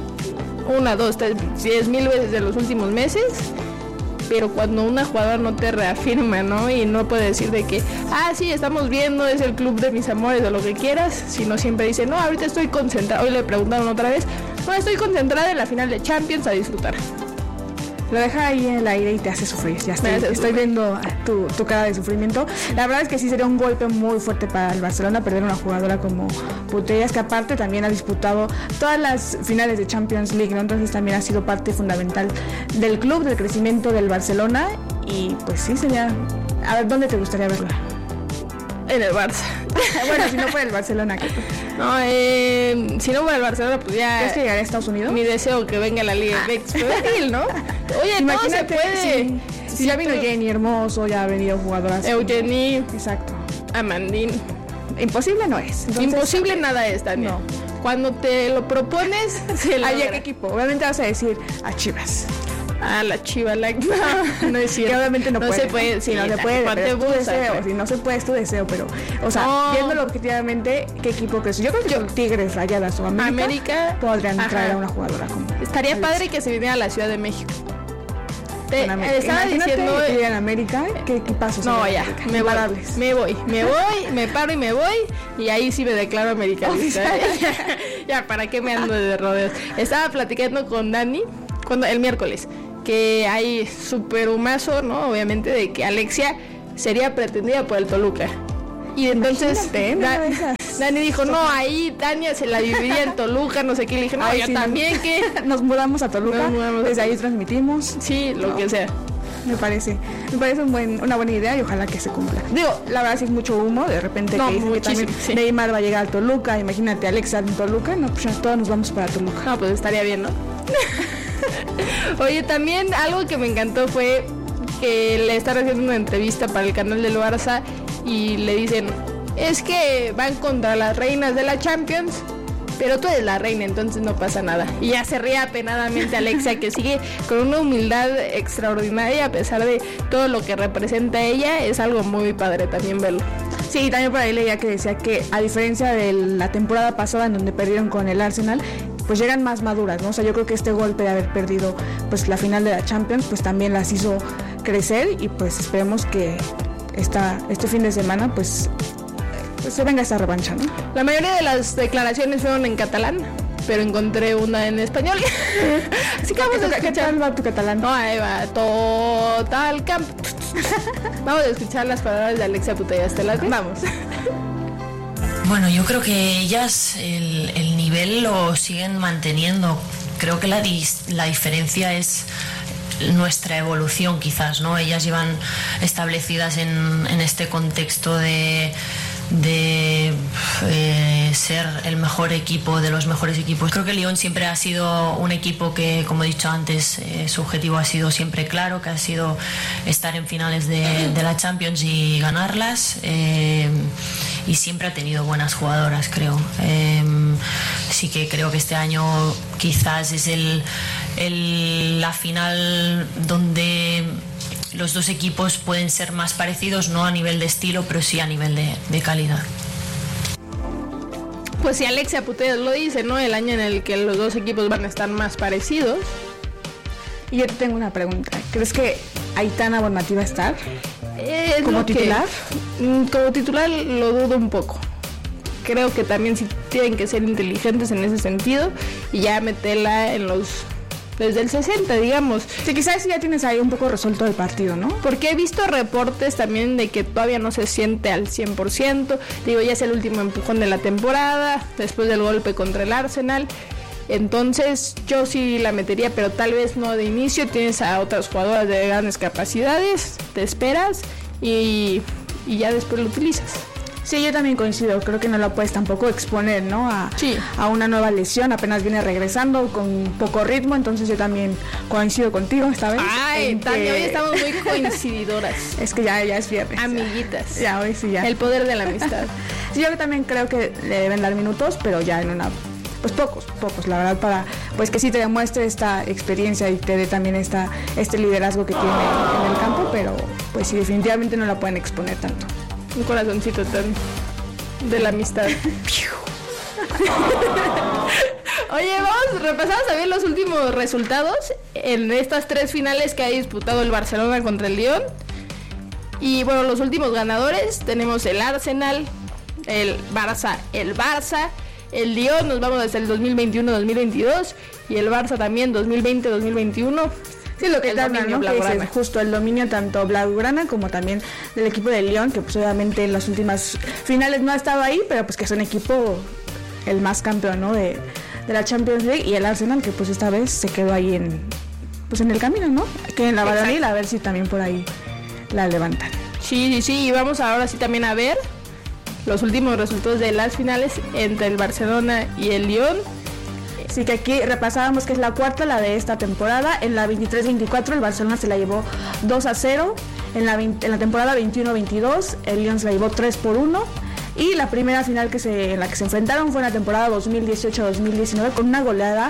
una, dos, tres, diez mil veces en los últimos meses, pero cuando una jugadora no te reafirma, ¿no? Y no puede decir de que, ah, sí, estamos viendo, es el club de mis amores o lo que quieras, sino siempre dice, no, ahorita estoy concentrada. Hoy le preguntaron otra vez, no, estoy concentrada en la final de Champions, a disfrutar. Lo deja ahí en el aire y te hace sufrir. Ya estoy, estoy sufrir. viendo tu, tu cara de sufrimiento. La verdad es que sí sería un golpe muy fuerte para el Barcelona perder una jugadora como Putellas, que aparte también ha disputado todas las finales de Champions League, ¿no? Entonces también ha sido parte fundamental del club, del crecimiento del Barcelona. Y pues sí, sería... A ver, ¿dónde te gustaría verla? En el Barça. Bueno, si no fuera el Barcelona, ¿qué? No, eh, si no fuera el Barcelona, pues ya... ¿Crees que llegaría a Estados Unidos? Mi deseo que venga la Liga M X femenil, ¿no? Oye, imagínate, todo se puede. Sí, sí, sí, ya vino pero... Jenny Hermoso, ya ha venido jugadoras. Eugenie. Exacto. Amandine. Imposible no es. Entonces, imposible nada es, Tania. No. Cuando te lo propones, se logra. ¿A qué equipo? Obviamente vas a decir a Chivas. Ah, la Chiva, la... No, no es cierto. Que obviamente no, no puede. se puede. Sí, no se puede. Pero es tu deseo. Si no se puede, es tu deseo. Pero, o sea, no. Viéndolo objetivamente, ¿qué equipo crees? Yo creo que los Tigres, Rayadas o América, América podrían ajá. traer a una jugadora como. Estaría Alex. Padre que se viniera a la Ciudad de México. Te, bueno, estaba diciendo que en América, ¿qué equipazos? No, ya, me voy, me voy, me voy, me paro y me voy, y ahí sí me declaro americanista. ya, ya, ¿para qué me ando de rodeos? Estaba platicando con Dani cuando el miércoles, que hay súper humazo, ¿no? Obviamente, de que Alexia sería pretendida por el Toluca. Y entonces da, Dani dijo, no, ahí Tania se la dividía en Toluca, no sé qué. Le dije, no, Ay, yo sí, nos, que nos mudamos a Toluca, nos mudamos desde a ahí transmitimos. Sí, lo no, que sea. Me parece, me parece un buen, una buena idea y ojalá que se cumpla. Digo, la verdad sí es mucho humo, de repente no, que dicen que también sí. Neymar va a llegar a Toluca, imagínate Alexa en Toluca, no, pues ya todos nos vamos para Toluca. No, pues estaría bien, ¿no? Oye, también algo que me encantó fue que le están haciendo una entrevista para el canal del Barça y le dicen, es que van contra las reinas de la Champions, pero tú eres la reina, entonces no pasa nada. Y ya se ríe apenadamente Alexia, que sigue con una humildad extraordinaria a pesar de todo lo que representa ella. Es algo muy padre también verlo. Sí, también por ahí leía que decía que a diferencia de la temporada pasada en donde perdieron con el Arsenal, pues llegan más maduras, ¿no? O sea, yo creo que este golpe de haber perdido pues la final de la Champions, pues también las hizo crecer y pues esperemos que esta, este fin de semana pues, pues se venga esta revancha, ¿no? La mayoría de las declaraciones fueron en catalán, pero encontré una en español. Así que vamos a escuchar. ¿Qué tal va tu catalán? No, ahí va, total camp. Vamos a escuchar las palabras de Alexia Putellas. ¿Te las vamos? Bueno, yo creo que ellas el, el nivel lo siguen manteniendo. Creo que la, dis, la diferencia es nuestra evolución quizás, ¿no? Ellas llevan establecidas en, en este contexto de, de eh, ser el mejor equipo, de los mejores equipos. Creo que Lyon siempre ha sido un equipo que, como he dicho antes, eh, su objetivo ha sido siempre claro, que ha sido estar en finales de, de la Champions y ganarlas. Eh, y siempre ha tenido buenas jugadoras, creo. Eh, sí que creo que este año quizás es el, el, la final donde los dos equipos pueden ser más parecidos, no a nivel de estilo, pero sí a nivel de, de calidad. Pues si Alexia Putellas lo dice, ¿no? El año en el que los dos equipos van a estar más parecidos. Y yo te tengo una pregunta. ¿Crees que Aitana Bonmatí va a estar? Eh, ¿Como titular? Que, como titular lo dudo un poco. Creo que también sí tienen que ser inteligentes en ese sentido y ya meterla en los... desde el sesenta, digamos. Sí, quizás ya tienes ahí un poco resuelto el partido, ¿no? Porque he visto reportes también de que todavía no se siente al cien por ciento. Digo, ya es el último empujón de la temporada, después del golpe contra el Arsenal. Entonces yo sí la metería, pero tal vez no de inicio. Tienes a otras jugadoras de grandes capacidades, te esperas y, y ya después lo utilizas. Sí, yo también coincido, creo que no la puedes tampoco exponer, ¿no? A, sí. a una nueva lesión, apenas viene regresando con poco ritmo, entonces yo también coincido contigo esta vez. Ay, Tania, que... hoy estamos muy coincididoras. Es que ya, ya es viernes. Amiguitas. Ya, ya hoy sí ya. El poder de la amistad. Sí, yo también creo que le deben dar minutos, pero ya en una... pues pocos, pocos, la verdad, para pues que sí te demuestre esta experiencia y te dé también esta, este liderazgo que tiene en el campo, pero pues sí, definitivamente no la pueden exponer tanto. Un corazoncito tan de la amistad. Oye, vamos, repasamos también los últimos resultados en estas tres finales que ha disputado el Barcelona contra el Lyon. Y bueno, los últimos ganadores tenemos el Arsenal, el Barça, el Barça, el Lyon, nos vamos desde el dos mil veintiuno dos mil veintidós y el Barça también dos mil veinte dos mil veintiuno. Sí, lo que está ¿no? Que es justo el dominio tanto blaugrana como también del equipo de Lyon, que pues obviamente en las últimas finales no ha estado ahí, pero pues que es un equipo el más campeón, ¿no? de, de la Champions League, y el Arsenal que pues esta vez se quedó ahí en pues en el camino, ¿no? Que en la varonil a ver si también por ahí la levantan. Sí, sí, sí, y vamos ahora sí también a ver los últimos resultados de las finales entre el Barcelona y el Lyon. Así que aquí repasábamos que es la cuarta, la de esta temporada. En la veintitrés veinticuatro el Barcelona se la llevó dos a cero. En la, veinte, en la temporada veintiuno veintidós el Lyon se la llevó tres por uno. Y la primera final que se, en la que se enfrentaron fue en la temporada dos mil dieciocho dos mil diecinueve con una goleada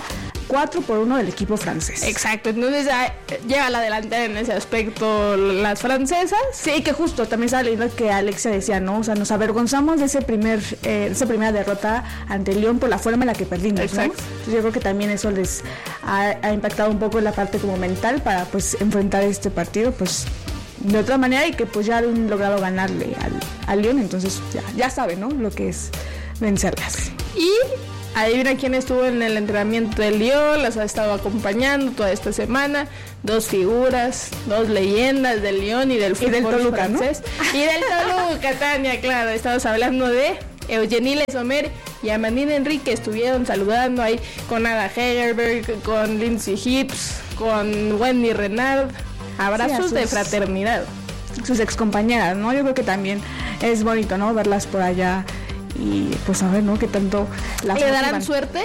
cuatro por uno del equipo francés. Exacto, entonces ah, lleva la delantera en ese aspecto las francesas. Sí, que justo también estaba leyendo que Alexia decía, ¿no? O sea, nos avergonzamos de ese primer, eh, esa primera derrota ante el Lyon por la forma en la que perdimos, exacto, ¿no? Entonces yo creo que también eso les ha, ha impactado un poco en la parte como mental para pues enfrentar este partido pues de otra manera y que pues ya han logrado ganarle al, al Lyon, entonces ya, ya saben, ¿no? Lo que es vencerlas. Y adivina quién estuvo en el entrenamiento del Lyon, las ha estado acompañando toda esta semana. Dos figuras, dos leyendas del Lyon y del fútbol y del Toluca, francés. ¿No? Y del Toluca, Tania, claro. Estamos hablando de Eugenie Le Sommer y Amandine Henrique. Estuvieron saludando ahí con Ada Hegerberg, con Lindsay Hibbs, con Wendy Renard. Abrazos sí, sus, de fraternidad. Sus excompañeras, ¿no? Yo creo que también es bonito, ¿no? Verlas por allá. Y pues a ver, ¿no? ¿Qué tanto las ¿Le darán suerte?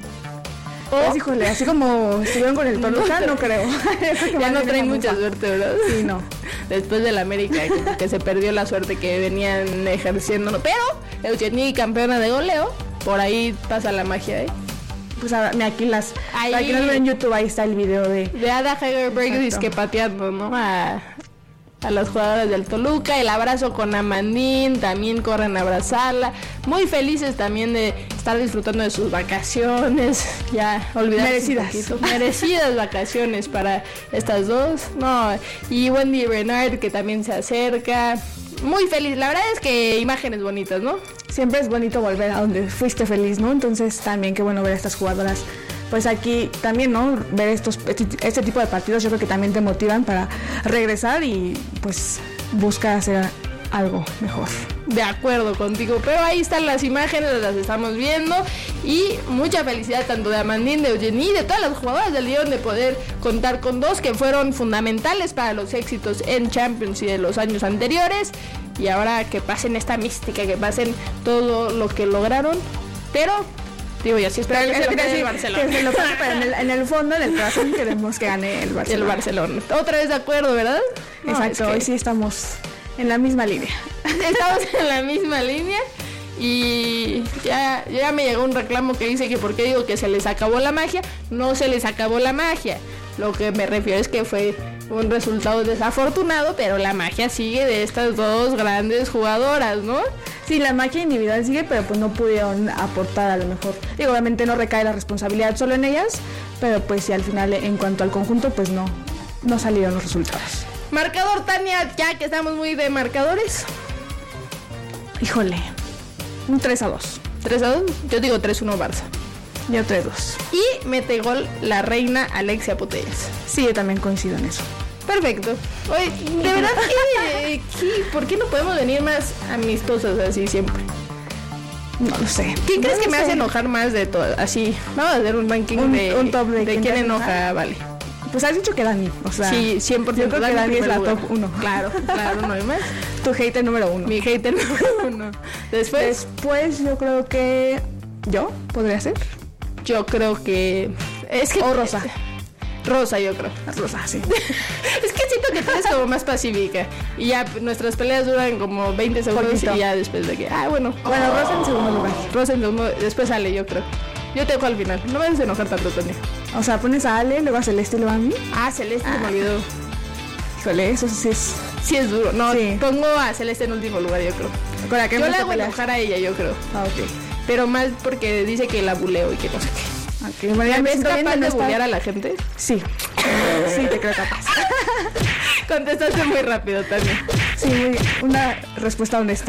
Pues, híjole, así como estuvieron con el Toluca, no, no creo. Ya no traen mucha suerte, ¿verdad? Sí, no. Después del América, que, que se perdió la suerte que venían ejerciendo. Pero Eugenie, campeona de goleo, por ahí pasa la magia, ¿eh? Pues ahora, aquí las ahí, aquí nos ven en YouTube, ahí está el video de de Ada Hegerberg disque pateando, ¿no? A, a las jugadoras del Toluca, el abrazo con Amandine, también corren a abrazarla, muy felices también de estar disfrutando de sus vacaciones, ya olvidadas merecidas, merecidas vacaciones para estas dos, no, y Wendy Renard que también se acerca. Muy feliz, la verdad es que imágenes bonitas, ¿no? Siempre es bonito volver a donde fuiste feliz, ¿no? Entonces también qué bueno ver a estas jugadoras. Pues aquí también, ¿no? Ver estos este, este tipo de partidos yo creo que también te motivan para regresar y pues buscar hacer algo mejor. De acuerdo contigo, pero ahí están las imágenes, las estamos viendo y mucha felicidad tanto de Amandine, de Eugenie, de todas las jugadoras del Lyon de poder contar con dos que fueron fundamentales para los éxitos en Champions y de los años anteriores y ahora que pasen esta mística, que pasen todo lo que lograron, pero digo, y así espero que se lo quede el Barcelona. Que se lo pase, pero en el, en el fondo, en el corazón queremos que gane el Barcelona. El Barcelona. Otra vez de acuerdo, ¿verdad? No, exacto, hoy sí estamos en la misma línea. Estamos en la misma línea y ya, ya me llegó un reclamo que dice que por qué digo que se les acabó la magia. No se les acabó la magia. Lo que me refiero es que fue un resultado desafortunado, pero la magia sigue de estas dos grandes jugadoras, ¿no? Sí, la magia individual sigue, pero pues no pudieron aportar a lo mejor. Digo, obviamente no recae la responsabilidad solo en ellas, pero pues sí, al final en cuanto al conjunto, pues no, no salieron los resultados. Marcador, Tania, ya que estamos muy de marcadores. Híjole, un tres a dos. ¿tres a dos? Yo digo tres uno Barça. Yo tres dos. Y mete gol la reina Alexia Putellas. Sí, yo también coincido en eso. Perfecto. Oye, de verdad que, que ¿por qué no podemos venir más amistosas así siempre? No lo sé. ¿Quién no crees que sé. me hace enojar más de todo? Así, vamos a hacer un ranking un, de, un top de, de quién enoja, enoja, vale. Pues has dicho que Dani, o sea, sí, cien por ciento yo creo que Dani es la top uno. Claro, claro, no hay más. Tu hater número uno. Mi hater número uno. Después, Después yo creo que yo podría ser. Yo creo que es que o Rosa. Rosa, yo creo. Rosa, sí. Es que siento que tú eres como más pacífica. Y ya nuestras peleas duran como veinte segundos Poquito. Y ya después de que, ah, bueno. Bueno, oh. Rosa en segundo lugar. Rosa en segundo, después sale, yo creo. Yo te dejo al final. No me haces enojar tanto, Tania. O sea, pones a Ale, luego a Celeste y luego a mí. Ah, Celeste, ah. me olvidó. Híjole, eso sí es... Sí es duro. No, sí. Pongo a Celeste en último lugar, yo creo. ¿Con la que yo le hago enojar a ella, yo creo. Ah, ok. Pero más porque dice que la buleo y que no sé qué. Okay, María, ¿ves capaz de bulear a la gente? Sí. Sí, te creo capaz. Contestaste muy rápido también. Sí, muy, una respuesta honesta.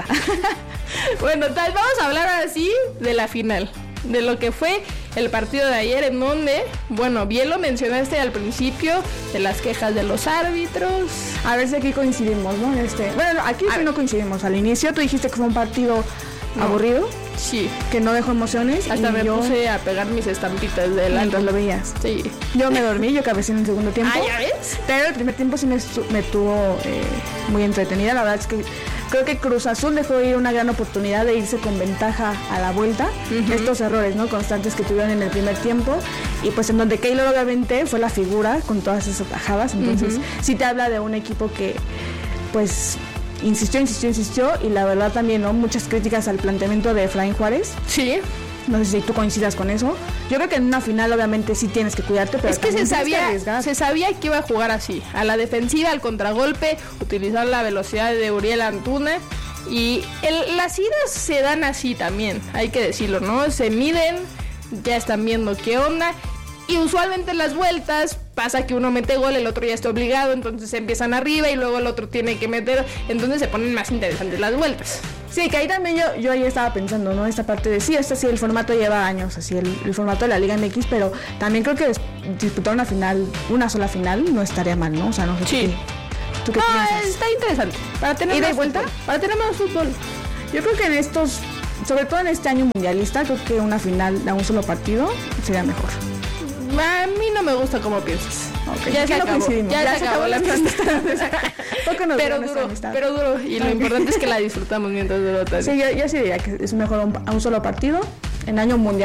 Bueno, tal, vamos a hablar así de la final. De lo que fue el partido de ayer, en donde, bueno, bien lo mencionaste al principio, de las quejas de los árbitros. A ver si aquí coincidimos, ¿no? Este, bueno, aquí sí no coincidimos. Al inicio tú dijiste que fue un partido no. aburrido. Sí. Que no dejó emociones. Hasta y me yo... puse a pegar mis estampitas de la... Mientras lo veías. Sí. Yo me dormí, yo cabecé en el segundo tiempo. Ah, ¿ya ves? Pero el primer tiempo sí me, me tuvo eh, muy entretenida. La verdad es que creo que Cruz Azul dejó ir una gran oportunidad de irse con ventaja a la vuelta. Uh-huh. Estos errores, ¿no? Constantes que tuvieron en el primer tiempo. Y pues en donde Keylor obviamente fue la figura con todas esas atajadas. Entonces uh-huh. sí te habla de un equipo que pues... Insistió, insistió, insistió y la verdad también, ¿no? Muchas críticas al planteamiento de Efraín Juárez. Sí. No sé si tú coincidas con eso. Yo creo que en una final obviamente sí tienes que cuidarte, pero es que se sabía, que se sabía que iba a jugar así, a la defensiva, al contragolpe, utilizar la velocidad de Uriel Antuna. Y el, las idas se dan así también, hay que decirlo, ¿no? Se miden, ya están viendo qué onda. Y usualmente en las vueltas pasa que uno mete gol, el otro ya está obligado, entonces empiezan arriba y luego el otro tiene que meter, entonces se ponen más interesantes las vueltas. Sí, que ahí también yo, yo ahí estaba pensando, ¿no? Esta parte de sí, este sí, el formato lleva años, así el, el formato de la Liga M X, pero también creo que disputar una final, una sola final, no estaría mal, ¿no? O sea, no sé sí. qué, ¿tú qué no, piensas? Está interesante. Para tener ¿Ida más y vuelta? Fútbol. Para tener más fútbol. Yo creo que en estos, sobre todo en este año mundialista, creo que una final a un solo partido sería mejor. A mí no me gusta cómo piensas. Okay. Ya, Ya, se acabó, ya, ya se se acabó acabó la amistad. Pero duro, pero duro. Y lo importante es que la disfrutamos mientras duro. Sí, yo, yo sí diría que es mejor un, a un solo partido en año mundial.